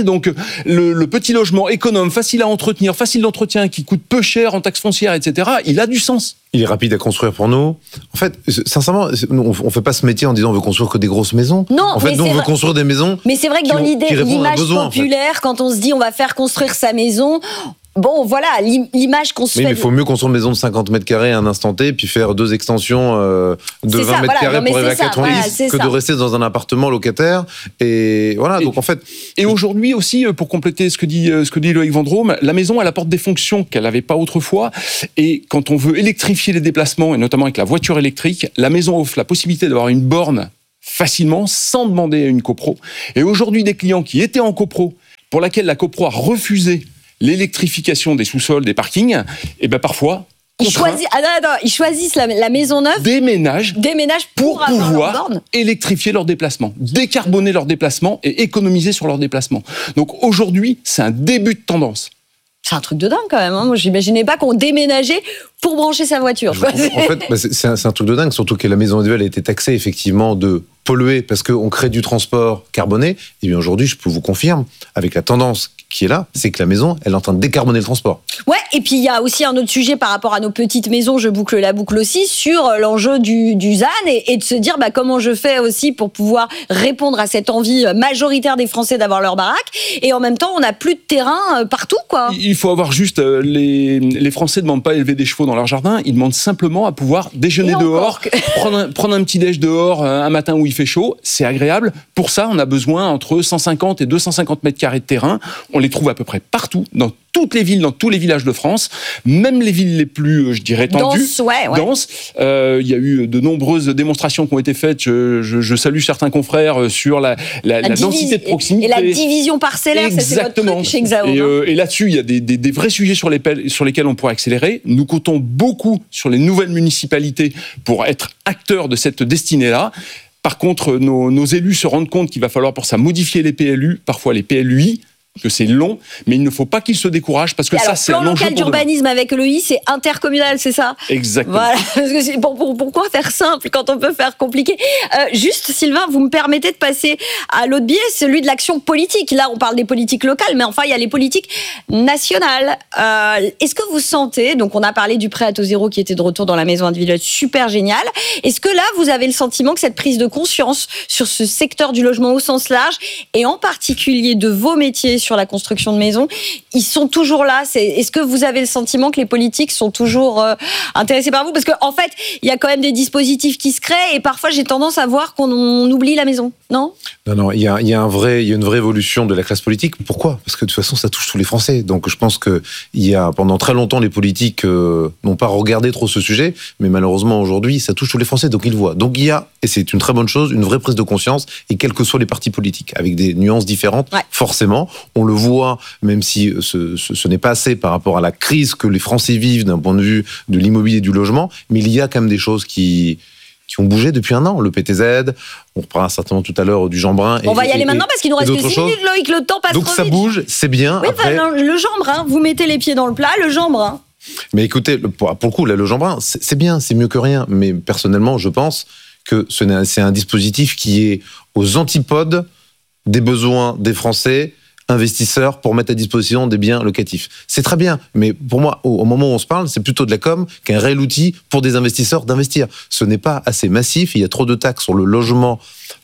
Donc le, le petit logement économe, facile à entretenir, facile d'entretien, qui coûte peu cher en taxes foncières, et cetera, il a du sens. Il est rapide à construire pour nous. En fait, sincèrement, on ne fait pas ce métier en disant on veut construire que des grosses maisons. Non, en fait, mais nous, on veut vrai. construire des maisons. Mais c'est vrai que dans ont, l'idée, l'image besoin, populaire, en fait. Quand on se dit on va faire construire sa maison, bon, voilà, l'image qu'on se mais fait. Mais il faut mieux construire une maison de cinquante mètres carrés à un instant T, puis faire deux extensions euh, de vingt mètres carrés pour arriver à quatre-vingt-dix, que ça. de rester dans un appartement locataire. Et voilà, et, donc en fait. Et aujourd'hui aussi, pour compléter ce que dit, ce que dit Loïc Vendrome, la maison, elle apporte des fonctions qu'elle n'avait pas autrefois. Et quand on veut électrifier les déplacements, et notamment avec la voiture électrique, la maison offre la possibilité d'avoir une borne facilement, sans demander à une copro. Et aujourd'hui, des clients qui étaient en copro, pour laquelle la copro a refusé l'électrification des sous-sols, des parkings, et ben parfois... Ils choisissent, ah non, non, ils choisissent la, la maison neuve, déménagent, déménagent pour, pour pouvoir électrifier leurs déplacements, décarboner leurs déplacements et économiser sur leurs déplacements. Donc aujourd'hui, c'est un début de tendance. C'est un truc de dingue quand même. Hein. Moi, j'imaginais pas qu'on déménageait pour brancher sa voiture. Je, en fait, bah c'est, c'est, un, c'est un truc de dingue, surtout que la maison individuelle a été taxée effectivement de polluer parce qu'on crée du transport carboné. Et bien aujourd'hui, je peux vous confirmer, avec la tendance qui est là, c'est que la maison, elle est en train de décarboner le transport. Ouais, et puis il y a aussi un autre sujet par rapport à nos petites maisons, je boucle la boucle aussi, sur l'enjeu du, du Z A N et, et de se dire bah, comment je fais aussi pour pouvoir répondre à cette envie majoritaire des Français d'avoir leur baraque. Et en même temps, on n'a plus de terrain partout, quoi. Il faut avoir juste... Euh, les, les Français ne demandent pas à élever des chevaux dans leur jardin, ils demandent simplement à pouvoir déjeuner et dehors, que... prendre, un, prendre un petit déj dehors un matin où il fait chaud, c'est agréable. Pour ça, on a besoin entre cent cinquante et deux cent cinquante mètres carrés de terrain. On les trouve à peu près partout, dans toutes les villes, dans tous les villages de France, même les villes les plus, je dirais, tendues, denses. Ouais, ouais. denses. Euh, il y a eu de nombreuses démonstrations qui ont été faites. Je, je, je salue certains confrères sur la, la, la, la densité de proximité. Et la division parcellaire, ça, c'est votre truc chez Exao. Et, euh, et là-dessus, il y a des, des, des vrais sujets sur, les, sur lesquels on pourrait accélérer. Nous comptons beaucoup sur les nouvelles municipalités pour être acteurs de cette destinée-là. Par contre, nos, nos élus se rendent compte qu'il va falloir pour ça modifier les P L U, parfois les P L U I, que c'est long, mais il ne faut pas qu'ils se découragent parce que et ça, alors, c'est un enjeu. Le plan local d'urbanisme avec le I, c'est intercommunal, c'est ça ? Exactement. Voilà. Parce que c'est, pour, pour, pourquoi faire simple quand on peut faire compliqué ? euh, Juste, Sylvain, vous me permettez de passer à l'autre biais, celui de l'action politique. Là, on parle des politiques locales, mais enfin, il y a les politiques nationales. Euh, est-ce que vous sentez, donc on a parlé du prêt à taux zéro qui était de retour dans la maison individuelle, super génial. Est-ce que là, vous avez le sentiment que cette prise de conscience sur ce secteur du logement au sens large, et en particulier de vos métiers sur la construction de maisons, ils sont toujours là. C'est, est-ce que vous avez le sentiment que les politiques sont toujours euh, intéressés par vous ? Parce qu'en en fait, il y a quand même des dispositifs qui se créent et parfois j'ai tendance à voir qu'on on oublie la maison, non ? Non, non, il y a, il y a un vrai, il y a une vraie évolution de la classe politique. Pourquoi ? Parce que de toute façon, ça touche tous les Français. Donc je pense que il y a pendant très longtemps les politiques euh, n'ont pas regardé trop ce sujet, mais malheureusement aujourd'hui, ça touche tous les Français. Donc ils le voient. Donc il y a, et c'est une très bonne chose, une vraie prise de conscience, et quels que soient les partis politiques, avec des nuances différentes, ouais. Forcément, on le voit, même si ce, ce, ce n'est pas assez par rapport à la crise que les Français vivent d'un point de vue de l'immobilier et du logement, mais il y a quand même des choses qui, qui ont bougé depuis un an. Le P T Z, on reparlera certainement tout à l'heure du Jeanbrun. On et, va y aller et, maintenant parce qu'il nous reste que six minutes, Loïc, le temps passe donc trop ça vite. Bouge, c'est bien. Oui, après... enfin, le Jeanbrun, vous mettez les pieds dans le plat, le Jeanbrun. Mais écoutez, pour le coup, là, le Jeanbrun, c'est, c'est bien, c'est mieux que rien. Mais personnellement, je pense que ce n'est, c'est un dispositif qui est aux antipodes des besoins des Français, investisseurs, pour mettre à disposition des biens locatifs. C'est très bien, mais pour moi, au, au moment où on se parle, c'est plutôt de la com qu'un réel outil pour des investisseurs d'investir. Ce n'est pas assez massif, il y a trop de taxes sur le logement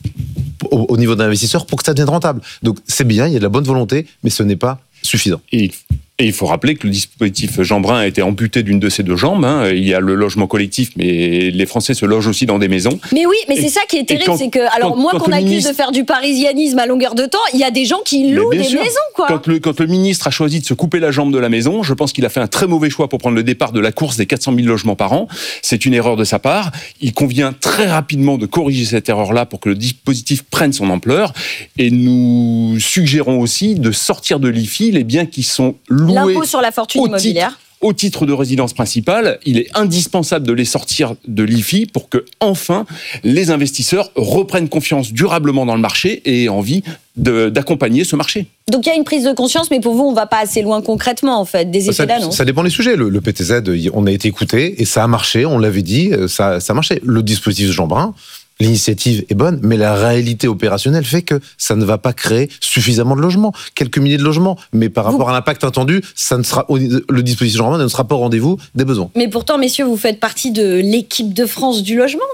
au, au niveau d'un investisseur pour que ça devienne rentable. Donc c'est bien, il y a de la bonne volonté, mais ce n'est pas suffisant. Et Et il faut rappeler que le dispositif Jeanbrun a été amputé d'une de ses deux jambes. Hein. Il y a le logement collectif, mais les Français se logent aussi dans des maisons. Mais oui, mais et, c'est ça qui est terrible, quand, c'est que, alors quand, moi quand qu'on accuse ministre... de faire du parisianisme à longueur de temps, il y a des gens qui louent des sûr. maisons, quoi. Quand le, quand le ministre a choisi de se couper la jambe de la maison, je pense qu'il a fait un très mauvais choix pour prendre le départ de la course des quatre cent mille logements par an. C'est une erreur de sa part. Il convient très rapidement de corriger cette erreur-là pour que le dispositif prenne son ampleur. Et nous suggérons aussi de sortir de l'I F I les biens qui sont loués. L'impôt sur la fortune immobilière. Au titre de résidence principale, il est indispensable de les sortir de l'I F I pour que, enfin, les investisseurs reprennent confiance durablement dans le marché et aient envie de, d'accompagner ce marché. Donc il y a une prise de conscience, mais pour vous, on ne va pas assez loin concrètement, en fait, des effets d'annonce. Ça dépend des sujets. Le, le P T Z, on a été écouté et ça a marché, on l'avait dit, ça, ça a marché. Le dispositif Jeanbrun, l'initiative est bonne, mais la réalité opérationnelle fait que ça ne va pas créer suffisamment de logements, quelques milliers de logements, mais par rapport vous... à l'impact attendu, ça ne sera, le dispositif Jean-Romain ne sera pas au rendez-vous des besoins. Mais pourtant, messieurs, vous faites partie de l'équipe de France du logement, non ?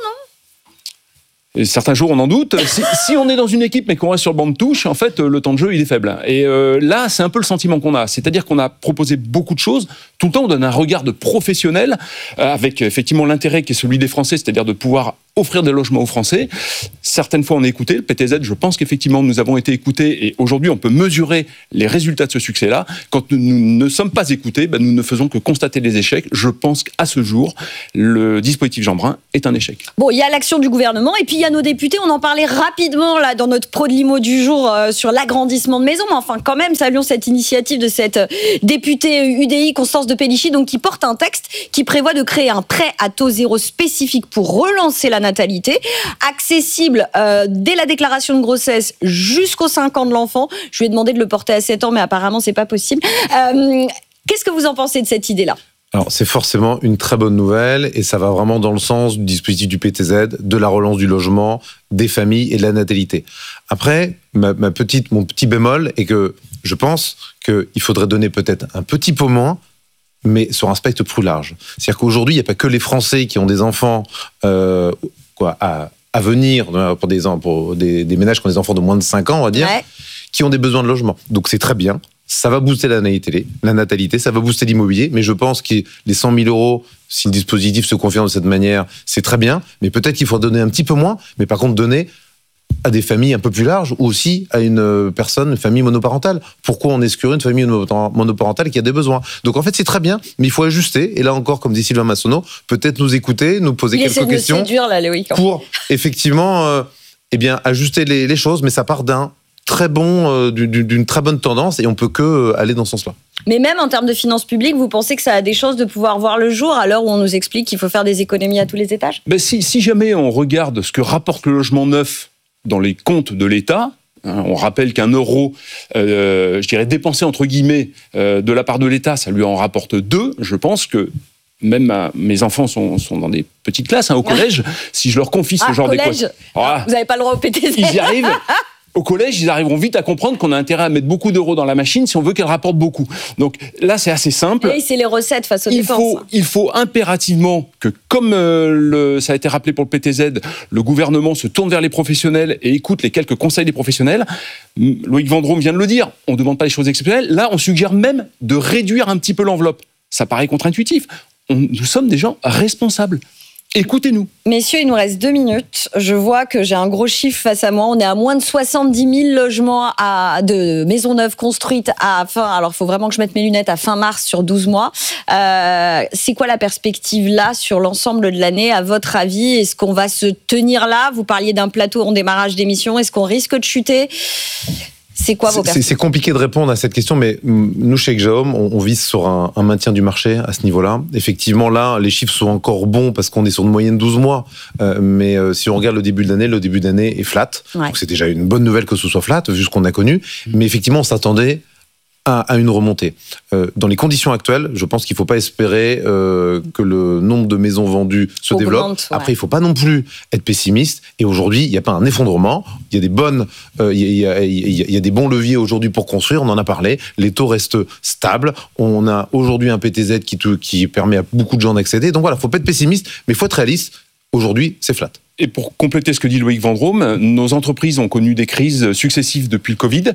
Et certains jours, on en doute. Si, si on est dans une équipe, mais qu'on reste sur le banc de touche, en fait, le temps de jeu, il est faible. Et euh, là, c'est un peu le sentiment qu'on a. C'est-à-dire qu'on a proposé beaucoup de choses. Tout le temps, on donne un regard de professionnel, euh, avec effectivement l'intérêt qui est celui des Français, c'est-à-dire de pouvoir offrir des logements aux Français. Certaines fois, on est écouté. Le P T Z, je pense qu'effectivement, nous avons été écoutés. Et aujourd'hui, on peut mesurer les résultats de ce succès-là. Quand nous, nous ne sommes pas écoutés, ben, nous ne faisons que constater les échecs. Je pense qu'à ce jour, le dispositif Jeanbrun est un échec. Bon, il y a l'action du gouvernement et puis il y a nos députés. On en parlait rapidement là dans notre Pro de Limo du jour euh, sur l'agrandissement de maisons. Mais enfin, quand même, saluons cette initiative de cette députée U D I, Constance de Pellichy, donc qui porte un texte qui prévoit de créer un prêt à taux zéro spécifique pour relancer la natalité, accessible euh, dès la déclaration de grossesse jusqu'aux cinq ans de l'enfant. Je lui ai demandé de le porter à sept ans, mais apparemment, c'est pas possible. Euh, qu'est-ce que vous en pensez de cette idée-là ? Alors, c'est forcément une très bonne nouvelle et ça va vraiment dans le sens du dispositif du P T Z, de la relance du logement, des familles et de la natalité. Après, ma, ma petite, mon petit bémol est que je pense qu'il faudrait donner peut-être un petit peu moins, mais sur un spectre plus large. C'est-à-dire qu'aujourd'hui, il n'y a pas que les Français qui ont des enfants euh, quoi, à, à venir, pour, des, pour des, des ménages qui ont des enfants de moins de cinq ans, on va dire, ouais. qui ont des besoins de logement. Donc c'est très bien. Ça va booster la natalité, la natalité, ça va booster l'immobilier, mais je pense que les cent mille euros, si le dispositif se confirme de cette manière, c'est très bien, mais peut-être qu'il faut donner un petit peu moins, mais par contre donner à des familles un peu plus larges ou aussi à une personne, une famille monoparentale. Pourquoi on exclut une famille monoparentale qui a des besoins ? Donc en fait, c'est très bien, mais il faut ajuster. Et là encore, comme dit Sylvain Massonneau, peut-être nous écouter, nous poser il quelques questions séduire, là, Loïc. pour effectivement euh, eh bien, ajuster les, les choses, mais ça part d'un très bon, euh, d'une très bonne tendance et on peut que euh, aller dans ce sens-là. Mais même en termes de finances publiques, vous pensez que ça a des chances de pouvoir voir le jour à l'heure où on nous explique qu'il faut faire des économies à tous les étages ? Ben si, si jamais on regarde ce que rapporte le logement neuf dans les comptes de l'État, hein, on rappelle qu'un euro, euh, je dirais dépensé entre guillemets euh, de la part de l'État, ça lui en rapporte deux. Je pense que même ma, mes enfants sont, sont dans des petites classes, hein, au collège. Si je leur confie ce ah, genre d'équation, ah, vous n'avez pas le droit au P T Z. Ils y arrivent. Au collège, ils arriveront vite à comprendre qu'on a intérêt à mettre beaucoup d'euros dans la machine si on veut qu'elle rapporte beaucoup. Donc là, c'est assez simple. Et c'est les recettes face aux il dépenses. Faut, il faut impérativement que, comme euh, le, ça a été rappelé pour le P T Z, le gouvernement se tourne vers les professionnels et écoute les quelques conseils des professionnels. Loïc Vendôme vient de le dire, on ne demande pas les choses exceptionnelles. Là, on suggère même de réduire un petit peu l'enveloppe. Ça paraît contre-intuitif. On, nous sommes des gens responsables. Écoutez-nous. Messieurs, il nous reste deux minutes. Je vois que j'ai un gros chiffre face à moi. On est à moins de soixante-dix mille logements à, de maisons neuves construites à fin. Alors, il faut vraiment que je mette mes lunettes à fin mars sur douze mois. Euh, c'est quoi la perspective là sur l'ensemble de l'année, à votre avis ? Est-ce qu'on va se tenir là ? Vous parliez d'un plateau en démarrage d'émission. Est-ce qu'on risque de chuter ? C'est quoi vos perspectives ? C'est compliqué de répondre à cette question, mais nous, chez Exaom, on, on vise sur un, un maintien du marché à ce niveau-là. Effectivement, là, les chiffres sont encore bons parce qu'on est sur une moyenne douze mois. Euh, mais euh, si on regarde le début de l'année, le début d'année est flat. Ouais. Donc c'est déjà une bonne nouvelle que ce soit flat, vu ce qu'on a connu. Mais effectivement, on s'attendait à, à une remontée. Euh, dans les conditions actuelles, je pense qu'il ne faut pas espérer euh, que le nombre de maisons vendues se Augmente, développe. ouais. Après, il ne faut pas non plus être pessimiste. Et aujourd'hui, il n'y a pas un effondrement. Il y a des bonnes, euh, il y a, il y a, il y a des bons leviers aujourd'hui pour construire. On en a parlé. Les taux restent stables. On a aujourd'hui un P T Z qui, qui permet à beaucoup de gens d'accéder. Donc voilà, il ne faut pas être pessimiste, mais il faut être réaliste. Aujourd'hui, c'est flat. Et pour compléter ce que dit Loïc Vendôme, nos entreprises ont connu des crises successives depuis le Covid.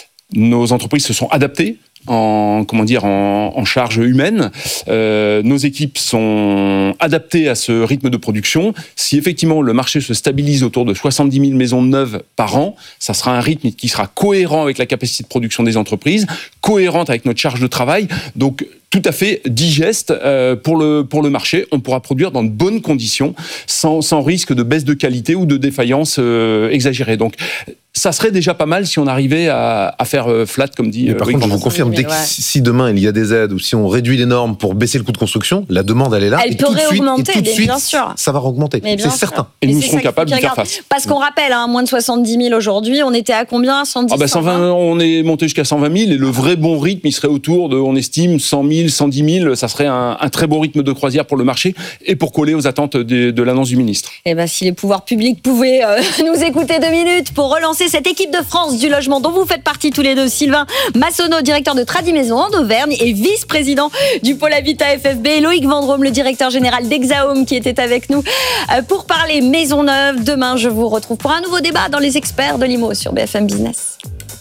Nos entreprises se sont adaptées en comment dire en, en charge humaine. Euh, nos équipes sont adaptées à ce rythme de production. Si effectivement le marché se stabilise autour de soixante-dix mille maisons neuves par an, ça sera un rythme qui sera cohérent avec la capacité de production des entreprises, cohérente avec notre charge de travail. Donc tout à fait digeste euh, pour le pour le marché. On pourra produire dans de bonnes conditions, sans sans risque de baisse de qualité ou de défaillance euh, exagérée. Donc ça serait déjà pas mal si on arrivait à, à faire flat, comme dit. Mais par euh, contre, je vous Vincent. confirme, dès que Ouais. si demain il y a des aides ou si on réduit les normes pour baisser le coût de construction, la demande elle est là. Elle et tout de pourrait suite, augmenter, et tout de bien suite, sûr. ça va augmenter. Mais bien C'est sûr. certain. Et Mais nous c'est serons ça qu'il faut capables d'y qu'ils faire regardent. face. Parce qu'on rappelle, hein, moins de soixante-dix mille aujourd'hui, on était à combien? cent dix, Ah bah cent vingt, on est monté jusqu'à cent vingt mille et le vrai bon rythme, il serait autour de, on estime, cent mille, cent dix mille. Ça serait un, un très beau rythme de croisière pour le marché et pour coller aux attentes de, de l'annonce du ministre. Eh ben, si les pouvoirs publics pouvaient euh, nous écouter deux minutes pour relancer cette équipe de France du logement dont vous faites partie tous les deux, Sylvain Massonneau, directeur de Tradimaison en Auvergne et vice-président du pôle Habitat F F B, et Loïc Vendrome, le directeur général d'Exahome, qui était avec nous euh, pour parler maison neuve. Demain, je vous retrouve pour un nouveau débat dans les experts de l'I M O sur B F M Business.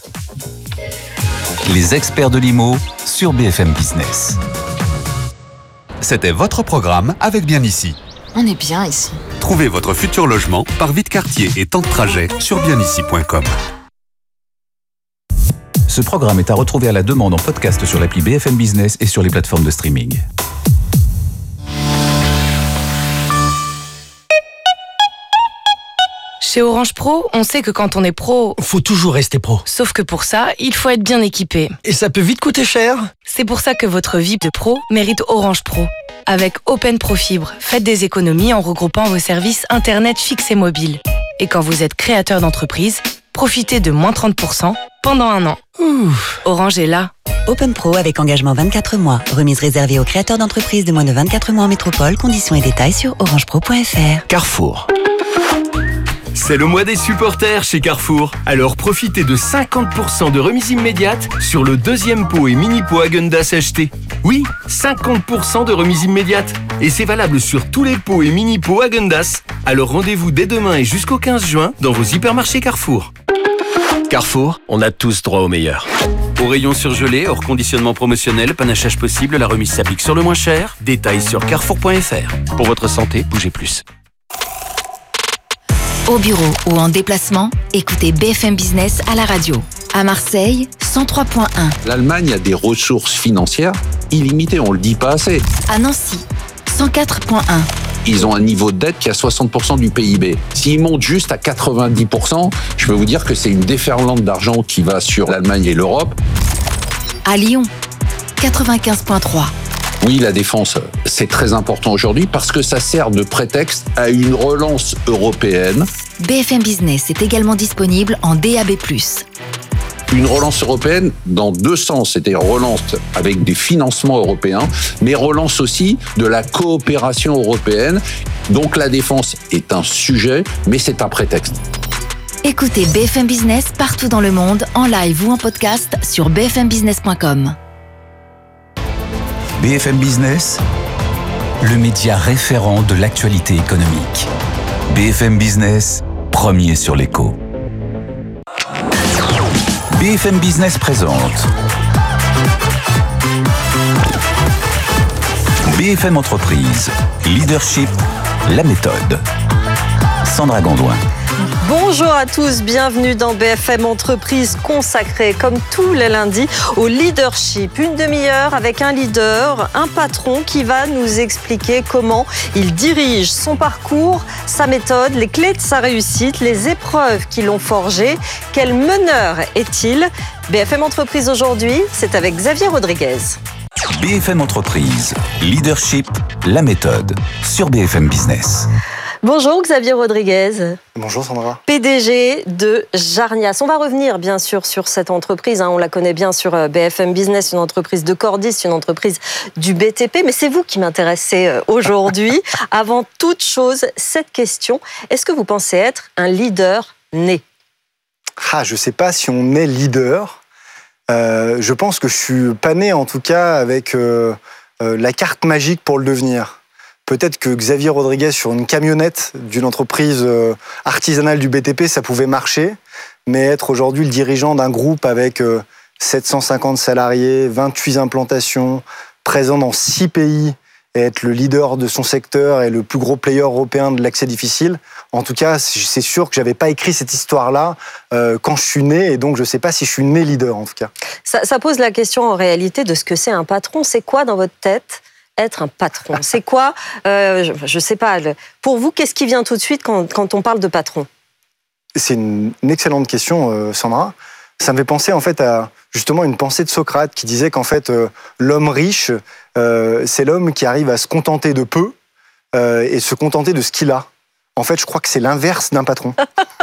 Les experts de l'I M O sur B F M Business. C'était votre programme avec Bien Ici. On est bien ici. Trouvez votre futur logement par Vite Quartier et temps de trajet sur bien ici point com. Ce programme est à retrouver à la demande en podcast sur l'appli B F M Business et sur les plateformes de streaming. Chez Orange Pro, on sait que quand on est pro, faut toujours rester pro. Sauf que pour ça, il faut être bien équipé. Et ça peut vite coûter cher. C'est pour ça que votre V I P de pro mérite Orange Pro. Avec Open Pro Fibre, faites des économies en regroupant vos services Internet fixe et mobile. Et quand vous êtes créateur d'entreprise, profitez de moins trente pour cent pendant un an. Ouf. Orange est là. Open Pro avec engagement vingt-quatre mois. Remise réservée aux créateurs d'entreprises de moins de vingt-quatre mois en métropole. Conditions et détails sur orange pro point f r. Carrefour. C'est le mois des supporters chez Carrefour. Alors profitez de cinquante pour cent de remise immédiate sur le deuxième pot et mini pot Häagen-Dazs acheté. Oui, cinquante pour cent de remise immédiate. Et c'est valable sur tous les pots et mini pots Häagen-Dazs. Alors rendez-vous dès demain et jusqu'au quinze juin dans vos hypermarchés Carrefour. Carrefour, on a tous droit au meilleur. Au rayon surgelé, hors conditionnement promotionnel, panachage possible, la remise s'applique sur le moins cher. Détails sur carrefour point f r. Pour votre santé, bougez plus. Au bureau ou en déplacement, écoutez B F M Business à la radio. À Marseille, cent trois point un. L'Allemagne a des ressources financières illimitées, on le dit pas assez. À Nancy, cent quatre point un. Ils ont un niveau de dette qui a soixante pour cent du P I B. S'ils montent juste à quatre-vingt-dix pour cent, je peux vous dire que c'est une déferlante d'argent qui va sur l'Allemagne et l'Europe. À Lyon, quatre-vingt-quinze point trois. Oui, la défense, c'est très important aujourd'hui parce que ça sert de prétexte à une relance européenne. B F M Business est également disponible en D A B plus. Une relance européenne dans deux sens, c'est-à-dire relance avec des financements européens, mais relance aussi de la coopération européenne. Donc la défense est un sujet, mais c'est un prétexte. Écoutez B F M Business partout dans le monde, en live ou en podcast sur b f m business point com. B F M Business, le média référent de l'actualité économique. B F M Business, premier sur l'écho. B F M Business présente B F M Entreprise, Leadership, la méthode. Sandra Gondouin. Bonjour à tous, bienvenue dans B F M Entreprise consacrée comme tous les lundis au leadership. Une demi-heure avec un leader, un patron qui va nous expliquer comment il dirige son parcours, sa méthode, les clés de sa réussite, les épreuves qui l'ont forgé. Quel meneur est-il? B F M Entreprise aujourd'hui, c'est avec Xavier Rodriguez. B F M Entreprise, Leadership, la méthode, sur B F M Business. Bonjour Xavier Rodriguez. Bonjour Sandra. P D G de Jarnias. On va revenir bien sûr sur cette entreprise. Hein. On la connaît bien sur B F M Business, une entreprise de Cordis, une entreprise du B T P. Mais c'est vous qui m'intéressez aujourd'hui. Avant toute chose, cette question. Est-ce que vous pensez être un leader né? Ah, je ne sais pas si on est leader. Euh, je pense que je suis pas né en tout cas avec euh, euh, la carte magique pour le devenir. Peut-être que Xavier Rodriguez sur une camionnette d'une entreprise artisanale du B T P, ça pouvait marcher, mais être aujourd'hui le dirigeant d'un groupe avec sept cent cinquante salariés, vingt-huit implantations, présent dans six pays, et être le leader de son secteur et le plus gros player européen de l'accès difficile, en tout cas, c'est sûr que j'avais pas écrit cette histoire-là euh, quand je suis né, et donc je sais pas si je suis né leader en tout cas. Ça, ça pose la question en réalité de ce que c'est un patron. C'est quoi dans votre tête être un patron? C'est quoi, euh, je, je sais pas, pour vous, qu'est-ce qui vient tout de suite quand, quand on parle de patron? c'est une, une excellente question, euh, Sandra. Ça me fait penser en fait à justement une pensée de Socrate qui disait qu'en fait euh, l'homme riche, euh, c'est l'homme qui arrive à se contenter de peu euh, et se contenter de ce qu'il a. En fait, je crois que c'est l'inverse d'un patron.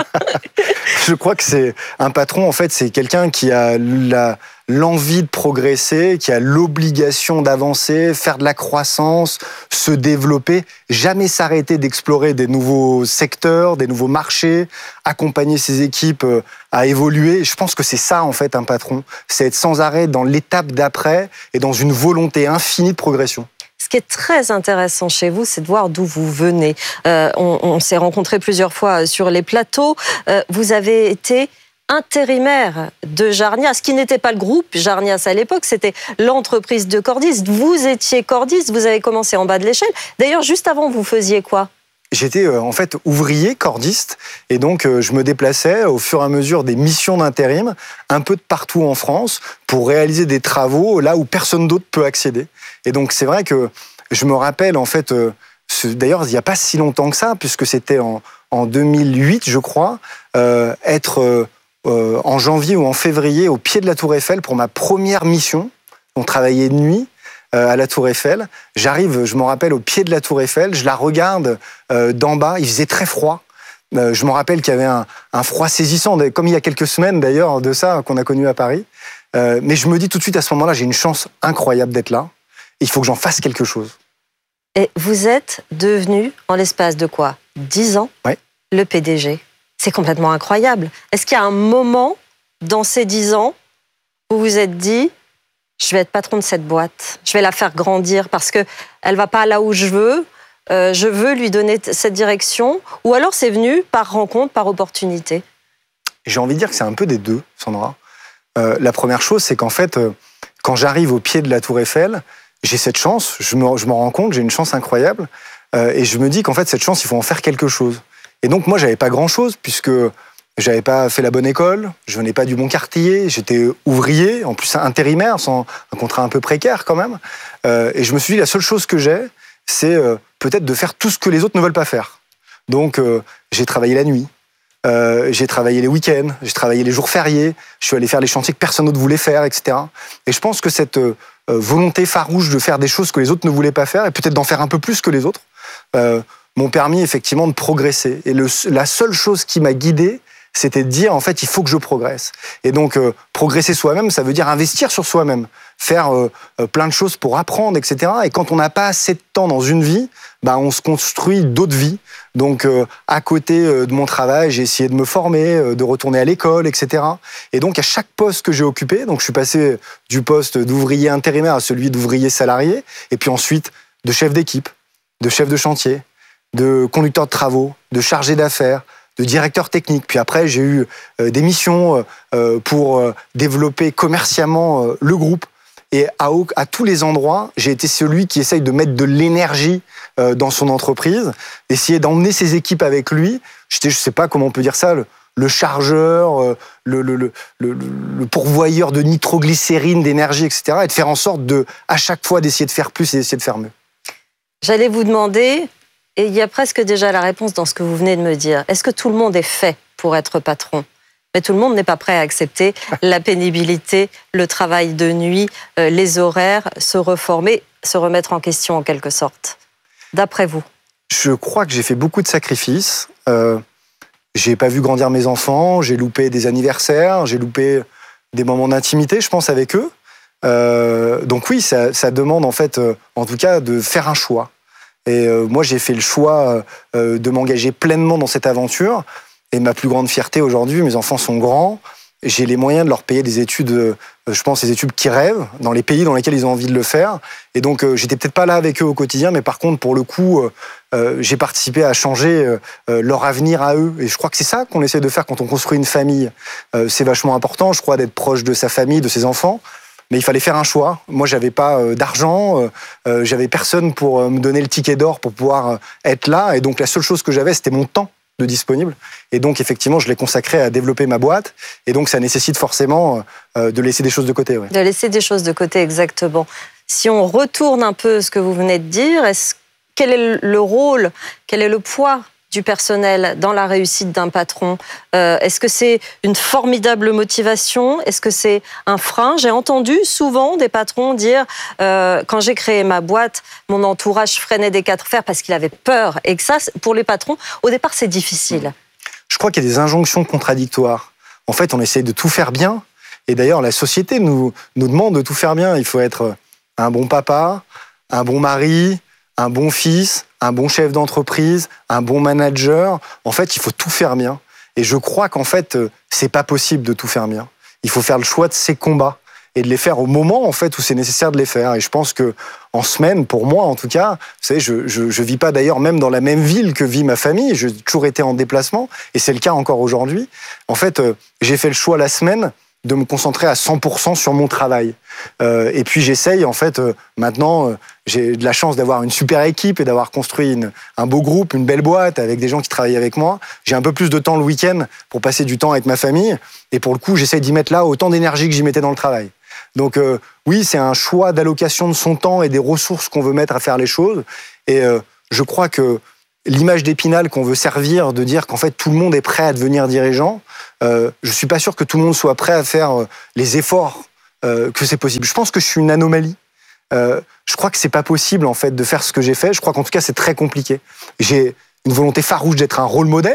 Je crois que c'est un patron, en fait, c'est quelqu'un qui a la, l'envie de progresser, qui a l'obligation d'avancer, faire de la croissance, se développer, jamais s'arrêter d'explorer des nouveaux secteurs, des nouveaux marchés, accompagner ses équipes à évoluer. Je pense que c'est ça, en fait, un patron. C'est être sans arrêt dans l'étape d'après et dans une volonté infinie de progression. Ce qui est très intéressant chez vous, c'est de voir d'où vous venez. Euh, on, on s'est rencontrés plusieurs fois sur les plateaux. Euh, vous avez été intérimaire de Jarnias, ce qui n'était pas le groupe Jarnias à l'époque, c'était l'entreprise de cordistes. Vous étiez cordiste, vous avez commencé en bas de l'échelle. D'ailleurs, juste avant, vous faisiez quoi ? J'étais euh, en fait ouvrier cordiste et donc euh, je me déplaçais au fur et à mesure des missions d'intérim un peu de partout en France pour réaliser des travaux là où personne d'autre peut accéder. Et donc c'est vrai que je me rappelle en fait, euh, ce, d'ailleurs il n'y a pas si longtemps que ça puisque c'était en, en deux mille huit je crois, euh, être euh, euh, en janvier ou en février au pied de la Tour Eiffel pour ma première mission. On travaillait de nuit à la Tour Eiffel. J'arrive, je me rappelle, au pied de la Tour Eiffel, je la regarde euh, d'en bas, il faisait très froid. Euh, je me rappelle qu'il y avait un, un froid saisissant, comme il y a quelques semaines d'ailleurs de ça, qu'on a connu à Paris. Euh, mais je me dis tout de suite à ce moment-là, j'ai une chance incroyable d'être là. Il faut que j'en fasse quelque chose. Et vous êtes devenu, en l'espace de quoi ? dix ans, ouais. le P D G. C'est complètement incroyable. Est-ce qu'il y a un moment dans ces dix ans où vous vous êtes dit je vais être patron de cette boîte, je vais la faire grandir parce qu'elle ne va pas là où je veux, euh, je veux lui donner t- cette direction, ou alors c'est venu par rencontre, par opportunité ? J'ai envie de dire que c'est un peu des deux, Sandra. Euh, la première chose, c'est qu'en fait, euh, quand j'arrive au pied de la Tour Eiffel, j'ai cette chance, je, me, je m'en rends compte, j'ai une chance incroyable, euh, et je me dis qu'en fait, cette chance, il faut en faire quelque chose. Et donc moi, j'avais pas grand-chose, puisque j'avais pas fait la bonne école, je venais pas du bon quartier, j'étais ouvrier, en plus intérimaire, sans un contrat un peu précaire quand même. Euh, et je me suis dit, la seule chose que j'ai, c'est euh, peut-être de faire tout ce que les autres ne veulent pas faire. Donc euh, j'ai travaillé la nuit, euh, j'ai travaillé les week-ends, j'ai travaillé les jours fériés, je suis allé faire les chantiers que personne d'autre voulait faire, et cetera. Et je pense que cette euh, volonté farouche de faire des choses que les autres ne voulaient pas faire, et peut-être d'en faire un peu plus que les autres, euh, m'ont permis effectivement de progresser. Et le, la seule chose qui m'a guidé, c'était de dire, en fait, il faut que je progresse. Et donc, euh, progresser soi-même, ça veut dire investir sur soi-même, faire euh, plein de choses pour apprendre, et cetera. Et quand on n'a pas assez de temps dans une vie, bah, on se construit d'autres vies. Donc, euh, à côté euh, de mon travail, j'ai essayé de me former, euh, de retourner à l'école, et cetera. Et donc, à chaque poste que j'ai occupé, donc je suis passé du poste d'ouvrier intérimaire à celui d'ouvrier salarié, et puis ensuite de chef d'équipe, de chef de chantier, de conducteur de travaux, de chargé d'affaires, de directeur technique. Puis après, j'ai eu euh, des missions euh, pour euh, développer commercialement euh, le groupe. Et à, à tous les endroits, j'ai été celui qui essaye de mettre de l'énergie euh, dans son entreprise, essayer d'emmener ses équipes avec lui. J'étais, je sais pas comment on peut dire ça, le, le chargeur, euh, le, le, le, le, le pourvoyeur de nitroglycérine, d'énergie, et cetera. Et de faire en sorte de, à chaque fois, d'essayer de faire plus et d'essayer de faire mieux. J'allais vous demander, et il y a presque déjà la réponse dans ce que vous venez de me dire. Est-ce que tout le monde est fait pour être patron ? Mais tout le monde n'est pas prêt à accepter la pénibilité, le travail de nuit, euh, les horaires, se reformer, se remettre en question en quelque sorte. D'après vous ? Je crois que j'ai fait beaucoup de sacrifices. Euh, j'ai pas vu grandir mes enfants, j'ai loupé des anniversaires, j'ai loupé des moments d'intimité, je pense, avec eux. Euh, donc oui, ça, ça demande en fait, euh, en tout cas, de faire un choix. Et euh, moi, j'ai fait le choix euh, de m'engager pleinement dans cette aventure. Et ma plus grande fierté aujourd'hui, mes enfants sont grands. J'ai les moyens de leur payer des études, euh, je pense, des études qui rêvent, dans les pays dans lesquels ils ont envie de le faire. Et donc, euh, j'étais peut-être pas là avec eux au quotidien, mais par contre, pour le coup, euh, euh, j'ai participé à changer euh, leur avenir à eux. Et je crois que c'est ça qu'on essaie de faire quand on construit une famille. Euh, c'est vachement important, je crois, d'être proche de sa famille, de ses enfants. Mais il fallait faire un choix. Moi, j'avais pas euh, d'argent, euh, j'avais personne pour euh, me donner le ticket d'or pour pouvoir euh, être là. Et donc, la seule chose que j'avais, c'était mon temps de disponible. Et donc, effectivement, je l'ai consacré à développer ma boîte. Et donc, ça nécessite forcément euh, de laisser des choses de côté. Ouais. De laisser des choses de côté, exactement. Si on retourne un peu ce que vous venez de dire, est-ce, quel est le rôle, quel est le poids du personnel dans la réussite d'un patron? euh, Est-ce que c'est une formidable motivation? Est-ce que c'est un frein? J'ai entendu souvent des patrons dire euh, quand j'ai créé ma boîte, mon entourage freinait des quatre fers parce qu'il avait peur. Et que ça, pour les patrons, au départ, c'est difficile. Je crois qu'il y a des injonctions contradictoires. En fait, on essaye de tout faire bien. Et d'ailleurs, la société nous, nous demande de tout faire bien. Il faut être un bon papa, un bon mari, un bon fils, un bon chef d'entreprise, un bon manager. En fait, il faut tout faire bien. Et je crois qu'en fait, c'est pas possible de tout faire bien. Il faut faire le choix de ses combats et de les faire au moment en fait où c'est nécessaire de les faire. Et je pense que en semaine, pour moi en tout cas, vous savez, je je, je vis pas d'ailleurs même dans la même ville que vit ma famille. J'ai toujours été en déplacement et c'est le cas encore aujourd'hui. En fait, euh, j'ai fait le choix la semaine de me concentrer à cent pour cent sur mon travail. Euh, et puis j'essaye, en fait, euh, maintenant, euh, j'ai de la chance d'avoir une super équipe et d'avoir construit une, un beau groupe, une belle boîte avec des gens qui travaillent avec moi. J'ai un peu plus de temps le week-end pour passer du temps avec ma famille. Et pour le coup, j'essaye d'y mettre là autant d'énergie que j'y mettais dans le travail. Donc euh, oui, c'est un choix d'allocation de son temps et des ressources qu'on veut mettre à faire les choses. Et euh, je crois que l'image d'Épinal qu'on veut servir, de dire qu'en fait tout le monde est prêt à devenir dirigeant, euh, je suis pas sûr que tout le monde soit prêt à faire euh, les efforts euh, que c'est possible. Je pense que je suis une anomalie. Euh, je crois que c'est pas possible en fait de faire ce que j'ai fait. Je crois qu'en tout cas c'est très compliqué. J'ai une volonté farouche d'être un rôle modèle.